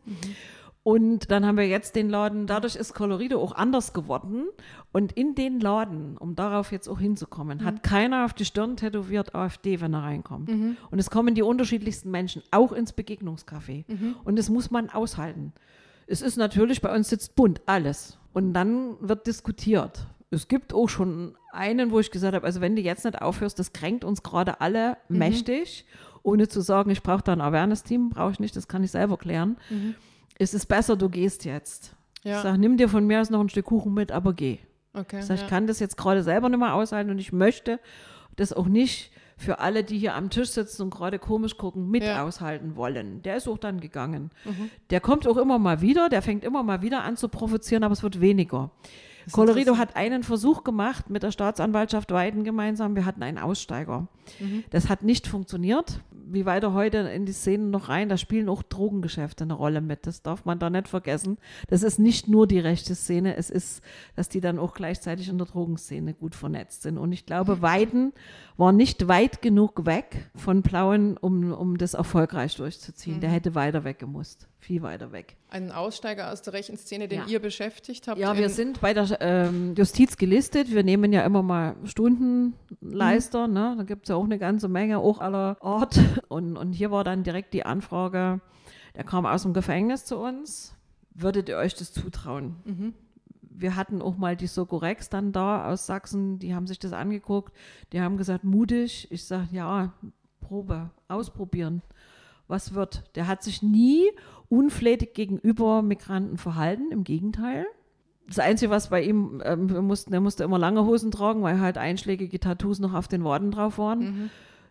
und dann haben wir jetzt den Laden, dadurch ist Colorido auch anders geworden und in den Laden, um darauf jetzt auch hinzukommen, hat keiner auf die Stirn tätowiert AfD, wenn er reinkommt und es kommen die unterschiedlichsten Menschen, auch ins Begegnungscafé und das muss man aushalten. Es ist natürlich, bei uns sitzt bunt, alles. Und dann wird diskutiert. Es gibt auch schon einen, wo ich gesagt habe, also wenn du jetzt nicht aufhörst, das kränkt uns gerade alle mächtig, ohne zu sagen, ich brauche da ein Awareness-Team, brauche ich nicht, das kann ich selber klären. Es ist besser, du gehst jetzt. Ja. Ich sage, nimm dir von mir aus noch ein Stück Kuchen mit, aber geh. Okay, ich sage, ich kann das jetzt gerade selber nicht mehr aushalten und ich möchte das auch nicht für alle, die hier am Tisch sitzen und gerade komisch gucken, mit aushalten wollen. Der ist auch dann gegangen. Der kommt auch immer mal wieder, der fängt immer mal wieder an zu provozieren, aber es wird weniger. Colorido hat einen Versuch gemacht mit der Staatsanwaltschaft Weiden gemeinsam. Wir hatten einen Aussteiger. Das hat nicht funktioniert. Wie weiter heute in die Szenen noch rein, da spielen auch Drogengeschäfte eine Rolle mit. Das darf man da nicht vergessen. Das ist nicht nur die rechte Szene, es ist, dass die dann auch gleichzeitig in der Drogenszene gut vernetzt sind. Und ich glaube, Weiden war nicht weit genug weg von Plauen, um das erfolgreich durchzuziehen. Der hätte weiter weg gemusst. Viel weiter weg. Ein Aussteiger aus der rechten Szene, den ihr beschäftigt habt? Ja, wir sind bei der Justiz gelistet. Wir nehmen ja immer mal Stundenleister. Ne? Da gibt es ja auch eine ganze Menge, auch aller Art. Und hier war dann direkt die Anfrage, der kam aus dem Gefängnis zu uns. Würdet ihr euch das zutrauen? Wir hatten auch mal die Sokorex dann da aus Sachsen, die haben sich das angeguckt. Die haben gesagt, mutig. Ich sage, ja, Probe, ausprobieren. Was wird? Der hat sich nie unflätig gegenüber Migranten verhalten, im Gegenteil. Das Einzige, was bei ihm, er musste immer lange Hosen tragen, weil halt einschlägige Tattoos noch auf den Waden drauf waren.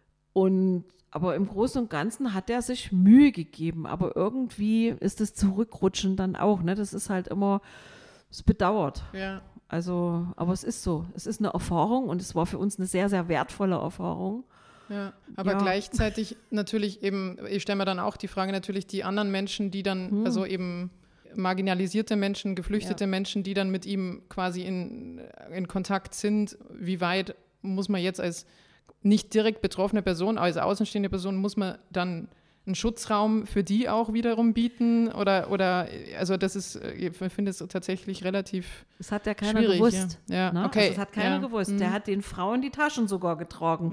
Aber im Großen und Ganzen hat er sich Mühe gegeben, aber irgendwie ist das Zurückrutschen dann auch, ne? Das ist halt immer, es bedauert. Ja. Also, aber es ist so, es ist eine Erfahrung und es war für uns eine sehr, sehr wertvolle Erfahrung. Ja, aber gleichzeitig natürlich eben, ich stelle mir dann auch die Frage natürlich, die anderen Menschen, die dann also eben marginalisierte Menschen, geflüchtete Menschen, die dann mit ihm quasi in Kontakt sind. Wie weit muss man jetzt als nicht direkt betroffene Person, als außenstehende Person, muss man dann einen Schutzraum für die auch wiederum bieten? Oder also das ist, ich finde es tatsächlich relativ Das hat ja keiner schwierig, gewusst. Ja. Ne? Okay. Also das hat keiner gewusst. Der hat den Frauen die Taschen sogar getragen.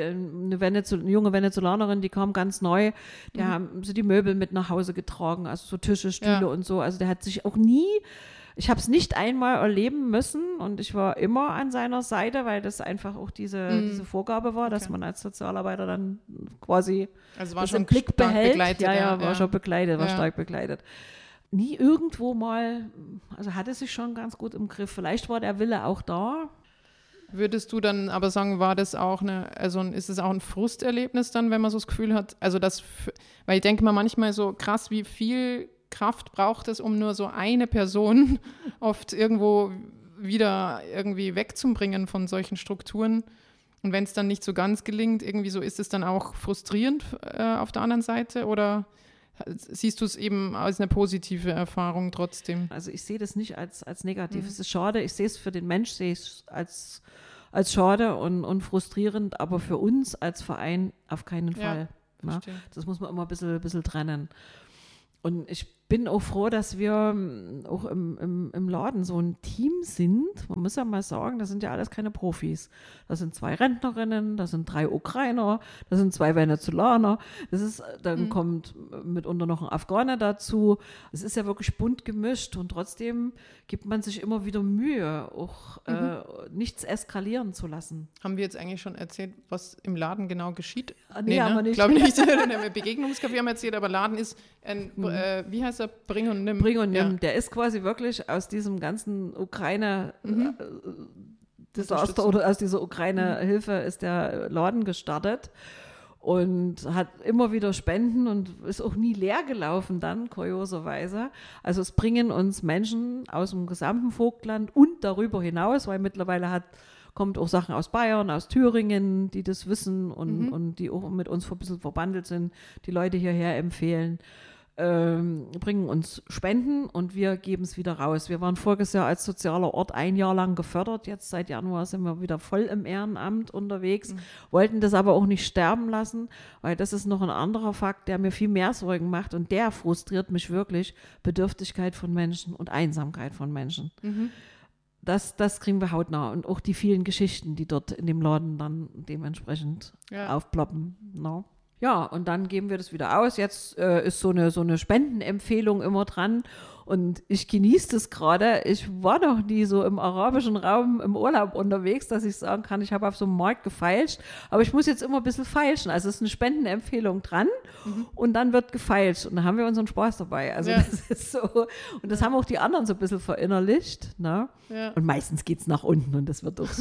Eine junge Venezolanerin, die kam ganz neu, die haben sie die Möbel mit nach Hause getragen, also so Tische, Stühle und so. Also der hat sich auch nie, ich habe es nicht einmal erleben müssen und ich war immer an seiner Seite, weil das einfach auch diese Vorgabe war, dass man als Sozialarbeiter dann quasi Also war das schon im Blick stark behält. begleitet. War schon begleitet, war Ja. stark begleitet. Nie irgendwo mal, also hatte sich schon ganz gut im Griff. Vielleicht war der Wille auch da. Würdest du dann aber sagen, war das auch ist es auch ein Frusterlebnis dann, wenn man so das Gefühl hat, also weil ich denke mal manchmal so krass, wie viel Kraft braucht es, um nur so eine Person oft irgendwo wieder irgendwie wegzubringen von solchen Strukturen. Und wenn es dann nicht so ganz gelingt, irgendwie so, ist es dann auch frustrierend auf der anderen Seite oder siehst du es eben als eine positive Erfahrung trotzdem? Also ich sehe das nicht als negativ. Es ist schade, ich sehe es für den Mensch, sehe ich es als schade und frustrierend, aber für uns als Verein auf keinen Fall. Ja, das muss man immer ein bisschen trennen. Und ich bin auch froh, dass wir auch im Laden so ein Team sind. Man muss ja mal sagen, das sind ja alles keine Profis. Das sind 2 Rentnerinnen, das sind 3 Ukrainer, das sind 2 Venezolaner. Dann kommt mitunter noch ein Afghaner dazu. Es ist ja wirklich bunt gemischt und trotzdem gibt man sich immer wieder Mühe, auch nichts eskalieren zu lassen. Haben wir jetzt eigentlich schon erzählt, was im Laden genau geschieht? Nee, haben wir nicht. Ich glaube nicht. Begegnungscafé haben wir erzählt, aber Laden ist wie heißt er? Bring und Nimm. Bring und Nimm. Der ist quasi wirklich aus diesem ganzen Ukraine-Desaster oder aus dieser Ukraine-Hilfe ist der Laden gestartet und hat immer wieder Spenden und ist auch nie leer gelaufen dann, kurioserweise. Also es bringen uns Menschen aus dem gesamten Vogtland und darüber hinaus, weil mittlerweile kommt auch Sachen aus Bayern, aus Thüringen, die das wissen und die auch mit uns ein bisschen verbandelt sind, die Leute hierher empfehlen. Bringen uns Spenden und wir geben es wieder raus. Wir waren voriges Jahr als sozialer Ort 1 Jahr lang gefördert. Jetzt seit Januar sind wir wieder voll im Ehrenamt unterwegs, wollten das aber auch nicht sterben lassen, weil das ist noch ein anderer Fakt, der mir viel mehr Sorgen macht und der frustriert mich wirklich, Bedürftigkeit von Menschen und Einsamkeit von Menschen. Das kriegen wir hautnah und auch die vielen Geschichten, die dort in dem Laden dann dementsprechend aufploppen. No. Ja, und dann geben wir das wieder aus. Jetzt ist so eine Spendenempfehlung immer dran und ich genieße das gerade. Ich war noch nie so im arabischen Raum im Urlaub unterwegs, dass ich sagen kann, ich habe auf so einem Markt gefeilscht, aber ich muss jetzt immer ein bisschen feilschen. Also es ist eine Spendenempfehlung dran und dann wird gefeilscht und dann haben wir unseren Spaß dabei. Also das ist so, und das haben auch die anderen so ein bisschen verinnerlicht. Ne? Ja. Und meistens geht es nach unten und das wird auch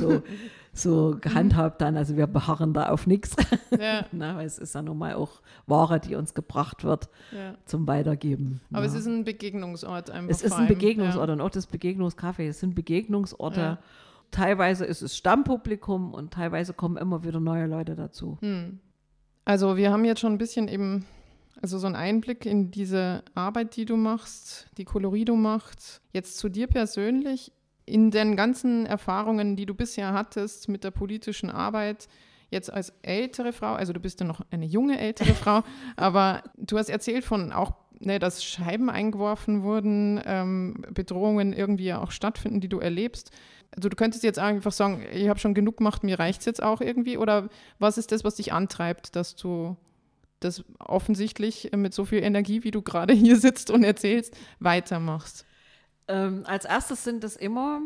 so gehandhabt dann. Also wir beharren da auf nichts. Ja. Weil es ist ja nun mal auch Ware, die uns gebracht wird zum Weitergeben. Aber es ist ein Begegnungsort einfach. Es ist ein Begegnungsort und auch das Begegnungscafé. Es sind Begegnungsorte. Ja. Teilweise ist es Stammpublikum und teilweise kommen immer wieder neue Leute dazu. Also wir haben jetzt schon ein bisschen eben, also so einen Einblick in diese Arbeit, die du machst, die Colorido macht. Jetzt zu dir persönlich, in den ganzen Erfahrungen, die du bisher hattest mit der politischen Arbeit, jetzt als ältere Frau, also du bist ja noch eine junge ältere Frau, aber du hast erzählt von auch, dass Scheiben eingeworfen wurden, Bedrohungen irgendwie auch stattfinden, die du erlebst. Also du könntest jetzt einfach sagen, ich habe schon genug gemacht, mir reicht es jetzt auch irgendwie, oder was ist das, was dich antreibt, dass du das offensichtlich mit so viel Energie, wie du gerade hier sitzt und erzählst, weitermachst? Als erstes sind es immer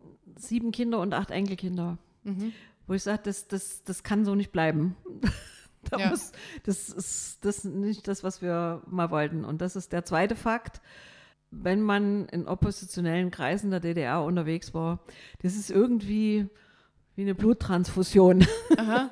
7 Kinder und 8 Enkelkinder, wo ich sage, das kann so nicht bleiben. Das ist nicht das, was wir mal wollten. Und das ist der zweite Fakt, wenn man in oppositionellen Kreisen der DDR unterwegs war, das ist irgendwie wie eine Bluttransfusion. Aha.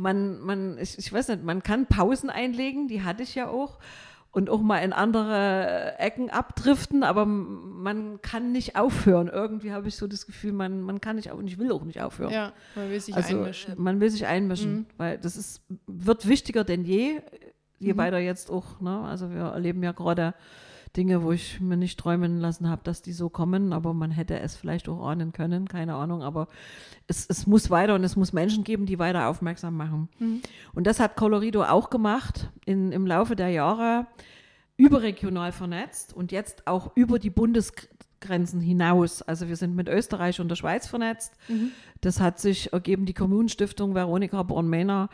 Ich weiß nicht, man kann Pausen einlegen, die hatte ich ja auch. Und auch mal in andere Ecken abdriften, aber man kann nicht aufhören. Irgendwie habe ich so das Gefühl, man kann nicht und ich will auch nicht aufhören. Ja, man will sich einmischen. Man will sich einmischen, weil wird wichtiger denn je, je weiter jetzt auch, ne? Also wir erleben ja gerade Dinge, wo ich mir nicht träumen lassen habe, dass die so kommen, aber man hätte es vielleicht auch ahnen können, keine Ahnung, aber es muss weiter und es muss Menschen geben, die weiter aufmerksam machen. Und das hat Colorido auch gemacht, im Laufe der Jahre überregional vernetzt und jetzt auch über die Bundesgrenzen hinaus. Also wir sind mit Österreich und der Schweiz vernetzt. Das hat sich ergeben, die Kommunenstiftung Veronika Born-Mehner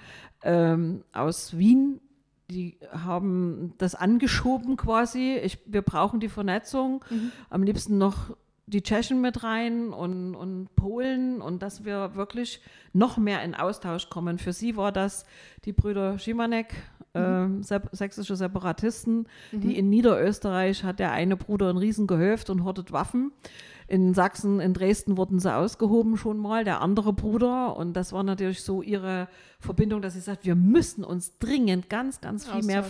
aus Wien, die haben das angeschoben quasi. Wir brauchen die Vernetzung. Am liebsten noch die Tschechen mit rein und Polen und dass wir wirklich noch mehr in Austausch kommen. Für sie war das die Brüder Schimanek, sächsische Separatisten, die in Niederösterreich hat der eine Bruder ein Riesengehöft und hortet Waffen. In Sachsen, in Dresden wurden sie ausgehoben schon mal, der andere Bruder. Und das war natürlich so ihre Verbindung, dass sie sagt, wir müssen uns dringend ganz viel mehr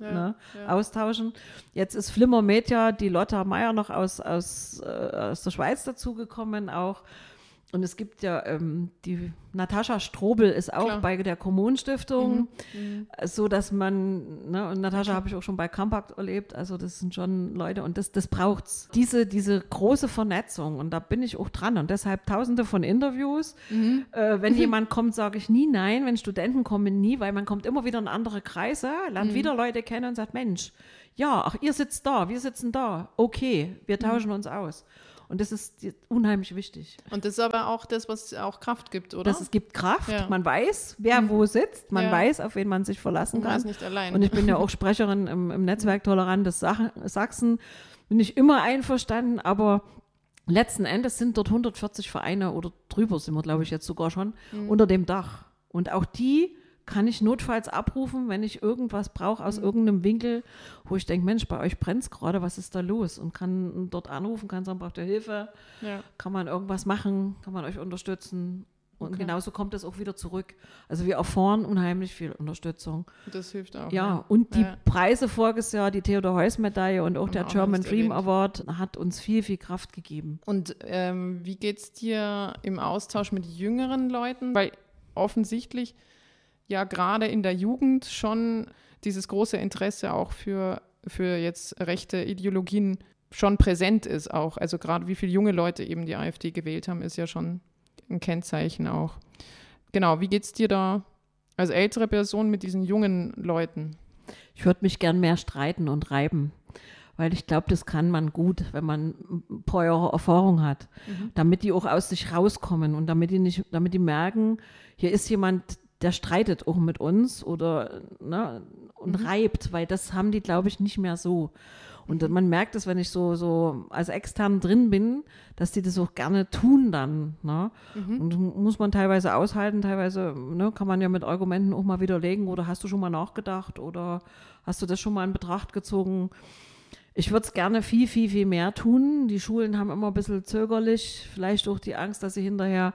austauschen. Jetzt ist Flimmer Media, die Lotta Meyer noch aus der Schweiz dazugekommen auch. Und es gibt ja, die Natascha Strobel ist auch bei der Kommunenstiftung, so dass man, ne, und Natascha habe ich auch schon bei Compact erlebt, also das sind schon Leute und das braucht's. Diese große Vernetzung und da bin ich auch dran und deshalb tausende von Interviews. Wenn jemand kommt, sage ich nie nein, wenn Studenten kommen, nie, weil man kommt immer wieder in andere Kreise, lernt wieder Leute kennen und sagt, Mensch, ja, ach, ihr sitzt da, wir sitzen da, okay, wir tauschen uns aus. Und das ist unheimlich wichtig. Und das ist aber auch das, was auch Kraft gibt, oder? Es gibt Kraft. Ja. Man weiß, wer wo sitzt. Man weiß, auf wen man sich verlassen kann. Man ist nicht allein. Und ich bin ja auch Sprecherin im Netzwerk Tolerantes Sachsen. Bin ich immer einverstanden, aber letzten Endes sind dort 140 Vereine oder drüber sind wir, glaube ich, jetzt sogar schon, unter dem Dach. Und auch die kann ich notfalls abrufen, wenn ich irgendwas brauche aus irgendeinem Winkel, wo ich denke, Mensch, bei euch brennt es gerade, was ist da los? Und kann dort anrufen, kann sagen, braucht ihr Hilfe? Ja. Kann man irgendwas machen? Kann man euch unterstützen? Und genauso kommt es auch wieder zurück. Also wir erfahren unheimlich viel Unterstützung. Das hilft auch. Ja, und die Preise voriges Jahr, die Theodor-Heuss-Medaille und auch der German Dream Award, hat uns viel Kraft gegeben. Und wie geht es dir im Austausch mit jüngeren Leuten? Weil offensichtlich ja gerade in der Jugend schon dieses große Interesse auch für jetzt rechte Ideologien schon präsent ist auch. Also gerade wie viele junge Leute eben die AfD gewählt haben, ist ja schon ein Kennzeichen auch. Genau, wie geht es dir da als ältere Person mit diesen jungen Leuten? Ich würde mich gern mehr streiten und reiben, weil ich glaube, das kann man gut, wenn man ein paar Jahre Erfahrung hat, damit die auch aus sich rauskommen und damit die merken, hier ist jemand, der streitet auch mit uns oder ne, und reibt, weil das haben die, glaube ich, nicht mehr so. Und man merkt es, wenn ich so als extern drin bin, dass die das auch gerne tun dann. Ne? Und muss man teilweise aushalten, teilweise kann man ja mit Argumenten auch mal widerlegen oder hast du schon mal nachgedacht oder hast du das schon mal in Betracht gezogen? Ich würde es gerne viel mehr tun. Die Schulen haben immer ein bisschen zögerlich, vielleicht auch die Angst, dass sie hinterher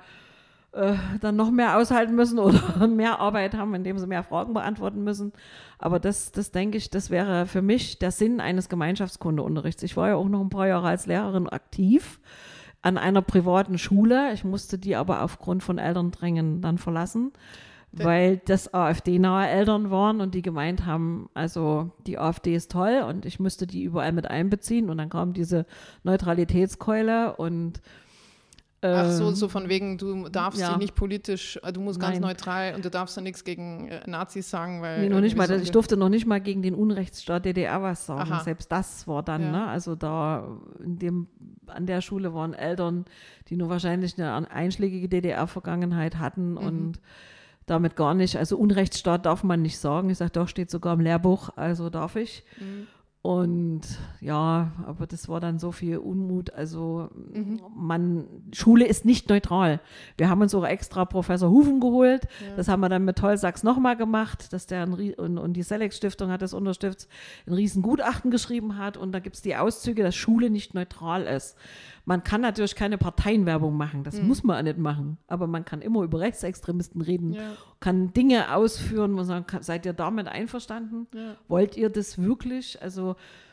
dann noch mehr aushalten müssen oder mehr Arbeit haben, indem sie mehr Fragen beantworten müssen. Aber das denke ich, das wäre für mich der Sinn eines Gemeinschaftskundeunterrichts. Ich war ja auch noch ein paar Jahre als Lehrerin aktiv an einer privaten Schule. Ich musste die aber aufgrund von Elterndrängen dann verlassen, weil das AfD-nahe Eltern waren und die gemeint haben, also die AfD ist toll und ich müsste die überall mit einbeziehen. Und dann kam diese Neutralitätskeule und ach so von wegen, du darfst dich nicht politisch, du musst ganz neutral und du darfst ja nichts gegen Nazis sagen, weil... Nee, noch nicht mal, ich durfte noch nicht mal gegen den Unrechtsstaat DDR was sagen. Aha. Selbst das war dann, ne? Also da an der Schule waren Eltern, die nur wahrscheinlich eine einschlägige DDR-Vergangenheit hatten und damit gar nicht, also Unrechtsstaat darf man nicht sagen. Ich sage, doch, steht sogar im Lehrbuch, also darf ich. Und ja, aber das war dann so viel Unmut. Also Schule ist nicht neutral. Wir haben uns auch extra Professor Hufen geholt. Ja. Das haben wir dann mit Tollsachs nochmal gemacht, dass der und die Selex-Stiftung hat das unterstützt, ein Riesengutachten geschrieben hat. Und da gibt es die Auszüge, dass Schule nicht neutral ist. Man kann natürlich keine Parteienwerbung machen, das muss man auch nicht machen. Aber man kann immer über Rechtsextremisten reden, kann Dinge ausführen, man sagt, seid ihr damit einverstanden? Ja. Wollt ihr das wirklich? Also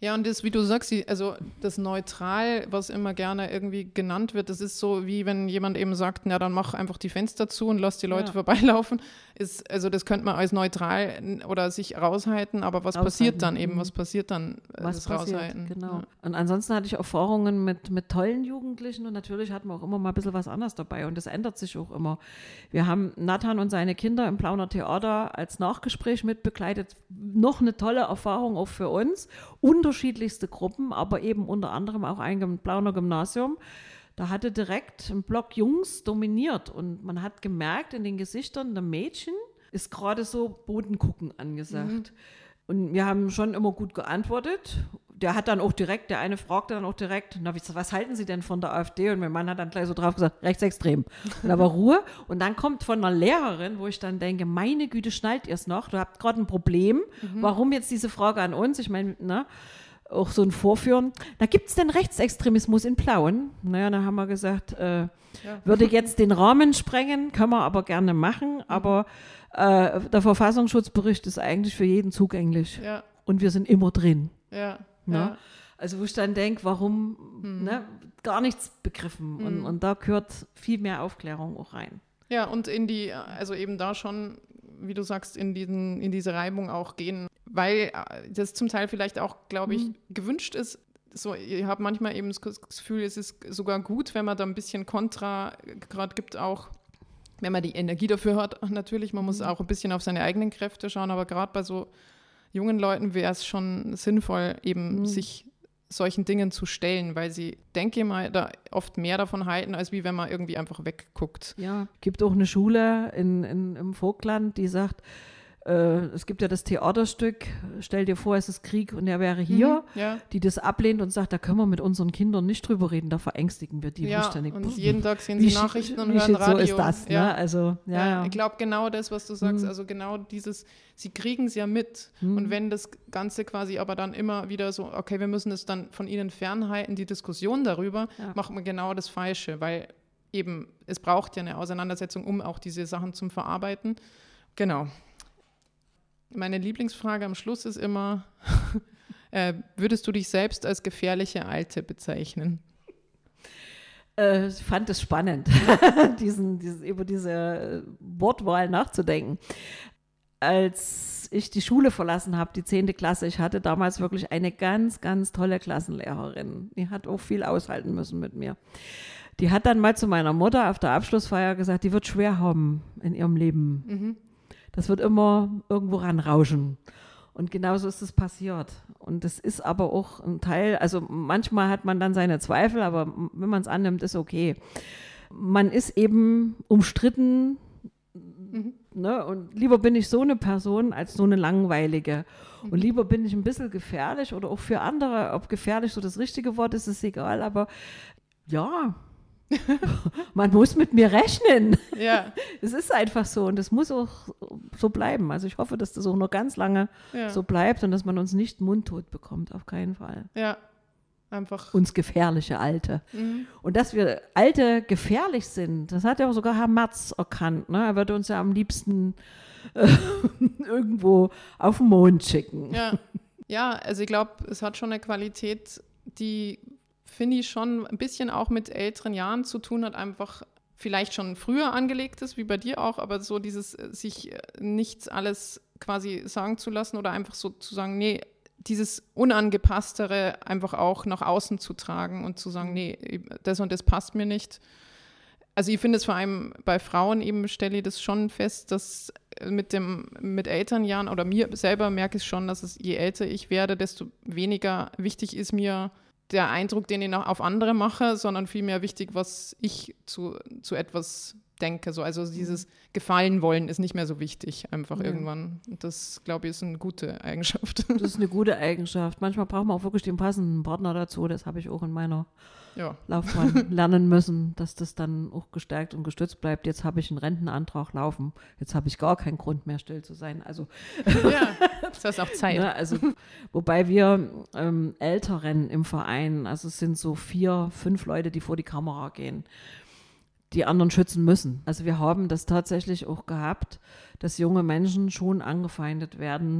Ja, und das, wie du sagst, also das Neutral, was immer gerne irgendwie genannt wird, das ist so, wie wenn jemand eben sagt, na dann mach einfach die Fenster zu und lass die Leute vorbeilaufen. Also das könnte man als neutral oder sich raushalten, aber was passiert dann eben? Was passiert dann, was das Raushalten? Genau. Ja. Und ansonsten hatte ich Erfahrungen mit tollen Jugendlichen und natürlich hatten wir auch immer mal ein bisschen was anderes dabei und das ändert sich auch immer. Wir haben Nathan und seine Kinder im Plauner Theater als Nachgespräch mitbegleitet. Noch eine tolle Erfahrung auch für uns. Unterschiedlichste Gruppen, aber eben unter anderem auch ein Plauner Gymnasium. Da hatte direkt ein Block Jungs dominiert und man hat gemerkt in den Gesichtern der Mädchen ist gerade so Bodengucken angesagt. Und wir haben schon immer gut geantwortet. Der eine fragte dann auch direkt, na, was halten Sie denn von der AfD? Und mein Mann hat dann gleich so drauf gesagt, rechtsextrem. Und da war Ruhe. Und dann kommt von einer Lehrerin, wo ich dann denke, meine Güte, schnallt ihr es noch? Du habt gerade ein Problem. Warum jetzt diese Frage an uns? Ich meine, auch so ein Vorführen. Da gibt es denn Rechtsextremismus in Plauen? Naja, da haben wir gesagt, würde jetzt den Rahmen sprengen, können wir aber gerne machen, aber der Verfassungsschutzbericht ist eigentlich für jeden zugänglich. Ja. Und wir sind immer drin. Ja. Ja. Also wo ich dann denke, warum gar nichts begriffen. Und da gehört viel mehr Aufklärung auch rein. Ja, und also eben da schon, wie du sagst, in diese Reibung auch gehen, weil das zum Teil vielleicht auch, glaube ich, gewünscht ist. So, ich habe manchmal eben das Gefühl, es ist sogar gut, wenn man da ein bisschen Kontra gerade gibt, auch wenn man die Energie dafür hat. Natürlich, man muss auch ein bisschen auf seine eigenen Kräfte schauen, aber gerade bei so jungen Leuten wäre es schon sinnvoll, eben sich solchen Dingen zu stellen, weil sie, denke ich mal, da oft mehr davon halten, als wie wenn man irgendwie einfach wegguckt. Ja, gibt auch eine Schule im Vogtland, die sagt, es gibt ja das Theaterstück, stell dir vor, es ist Krieg und er wäre hier, die das ablehnt und sagt, da können wir mit unseren Kindern nicht drüber reden, da verängstigen wir die. Ja, und jeden Tag sehen sie Nachrichten und hören Radio. So ist das, ne? Also, ja. Ich glaube, genau das, was du sagst, also genau dieses, sie kriegen es ja mit und wenn das Ganze quasi aber dann immer wieder so, okay, wir müssen es dann von ihnen fernhalten, die Diskussion darüber, macht man genau das Falsche, weil eben, es braucht ja eine Auseinandersetzung, um auch diese Sachen zu verarbeiten. Genau. Meine Lieblingsfrage am Schluss ist immer, würdest du dich selbst als gefährliche Alte bezeichnen? Ich fand es spannend, über diese Wortwahl nachzudenken. Als ich die Schule verlassen habe, die 10. Klasse, ich hatte damals wirklich eine ganz, ganz tolle Klassenlehrerin. Die hat auch viel aushalten müssen mit mir. Die hat dann mal zu meiner Mutter auf der Abschlussfeier gesagt, die wird schwer haben in ihrem Leben. Das wird immer irgendwo ranrauschen. Und genauso ist es passiert. Und das ist aber auch ein Teil, also manchmal hat man dann seine Zweifel, aber wenn man es annimmt, ist okay. Man ist eben umstritten, ne? Und lieber bin ich so eine Person als so eine langweilige. Und lieber bin ich ein bisschen gefährlich oder auch für andere, ob gefährlich so das richtige Wort ist, ist egal, aber ja, man muss mit mir rechnen. Ja. Es ist einfach so und das muss auch so bleiben. Also ich hoffe, dass das auch noch ganz lange so bleibt und dass man uns nicht mundtot bekommt, auf keinen Fall. Ja, einfach. Uns gefährliche Alte. Und dass wir Alte gefährlich sind, das hat ja auch sogar Herr Merz erkannt. Ne? Er würde uns ja am liebsten irgendwo auf den Mond schicken. Ja, also ich glaube, es hat schon eine Qualität, die finde ich schon ein bisschen auch mit älteren Jahren zu tun hat, einfach vielleicht schon früher angelegt ist, wie bei dir auch, aber so dieses sich nichts alles quasi sagen zu lassen oder einfach so zu sagen, nee, dieses Unangepasstere einfach auch nach außen zu tragen und zu sagen, nee, das und das passt mir nicht. Also ich finde es vor allem bei Frauen eben, stelle ich das schon fest, dass mit älteren Jahren oder mir selber merke ich schon, dass je älter ich werde, desto weniger wichtig ist mir der Eindruck, den ich auf andere mache, sondern vielmehr wichtig, was ich zu etwas denke. So, also dieses Gefallen wollen ist nicht mehr so wichtig, einfach irgendwann. Und das, glaube ich, ist eine gute Eigenschaft. Das ist eine gute Eigenschaft. Manchmal braucht man auch wirklich den passenden Partner dazu. Das habe ich auch in meiner Laufbahn lernen müssen, dass das dann auch gestärkt und gestützt bleibt. Jetzt habe ich einen Rentenantrag laufen. Jetzt habe ich gar keinen Grund mehr, still zu sein. Also das ist auch Zeit. Ja, also, wobei wir Älteren im Verein, also es sind so 4, 5 Leute, die vor die Kamera gehen, die anderen schützen müssen. Also wir haben das tatsächlich auch gehabt, dass junge Menschen schon angefeindet werden,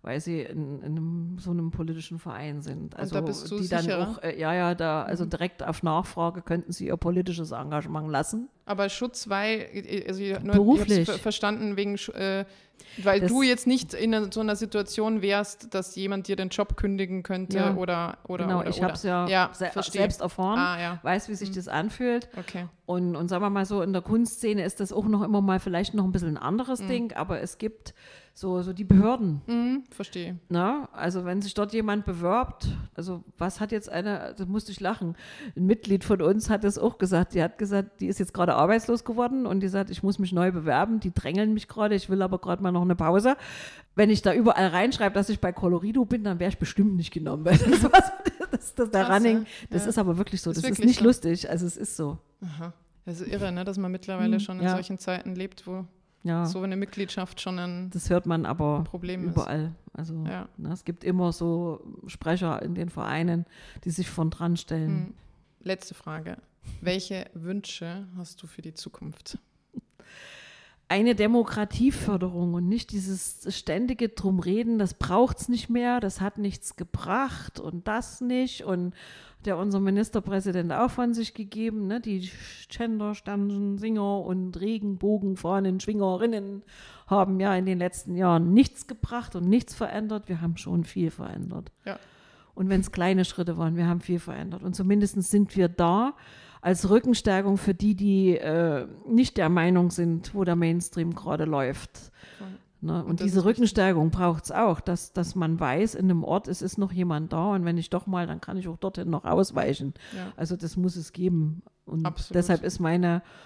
weil sie in so einem politischen Verein sind. Also da bist du die sicherer? dann auch, also direkt auf Nachfrage könnten sie ihr politisches Engagement lassen. Aber Schutz, weil, also Beruflich. Ich habe verstanden, weil du jetzt nicht in so einer Situation wärst, dass jemand dir den Job kündigen könnte Ja. oder Genau, ich habe es ja verstehe. selbst erfahren, Ja. weiß, wie sich das anfühlt. Okay. Und sagen wir mal so, in der Kunstszene ist das auch noch immer mal vielleicht noch ein bisschen ein anderes Ding, aber es gibt so die Behörden. Verstehe. Ne? Also wenn sich dort jemand bewirbt, also was hat jetzt da musste ich lachen, ein Mitglied von uns hat es auch gesagt, die hat gesagt, die ist jetzt gerade arbeitslos geworden und die sagt, ich muss mich neu bewerben, die drängeln mich gerade, ich will aber gerade mal noch eine Pause. Wenn ich da überall reinschreibe, dass ich bei Colorido bin, dann wäre ich bestimmt nicht genommen, weil das der Krass, Running, das ja. ist aber wirklich so, Ist das ist wirklich nicht so. lustig, also es ist so. Aha. Das ist irre, ne, dass man mittlerweile schon in ja. solchen Zeiten lebt, wo Ja. so eine Mitgliedschaft schon ein Das hört man aber Problem überall. Also Ja. es gibt immer so Sprecher in den Vereinen, die sich von dran stellen. Letzte Frage. Welche Wünsche hast du für die Zukunft? Eine Demokratieförderung und nicht dieses ständige Drumreden, das braucht es nicht mehr, das hat nichts gebracht und das nicht. Und der unser Ministerpräsident auch von sich gegeben, ne? Die Gendersternchen, Singer und Regenbogenfahnen, Schwingerinnen haben ja in den letzten Jahren nichts gebracht und nichts verändert. Wir haben schon viel verändert. Ja. Und wenn es kleine Schritte waren, wir haben viel verändert. Und zumindest sind wir da als Rückenstärkung für die nicht der Meinung sind, wo der Mainstream gerade läuft. Ne? Und das diese ist Rückenstärkung braucht es auch, dass man weiß, in einem Ort es ist noch jemand da und wenn ich doch mal, dann kann ich auch dorthin noch ausweichen. Ja. Also das muss es geben. Und Absolut. deshalb ist meine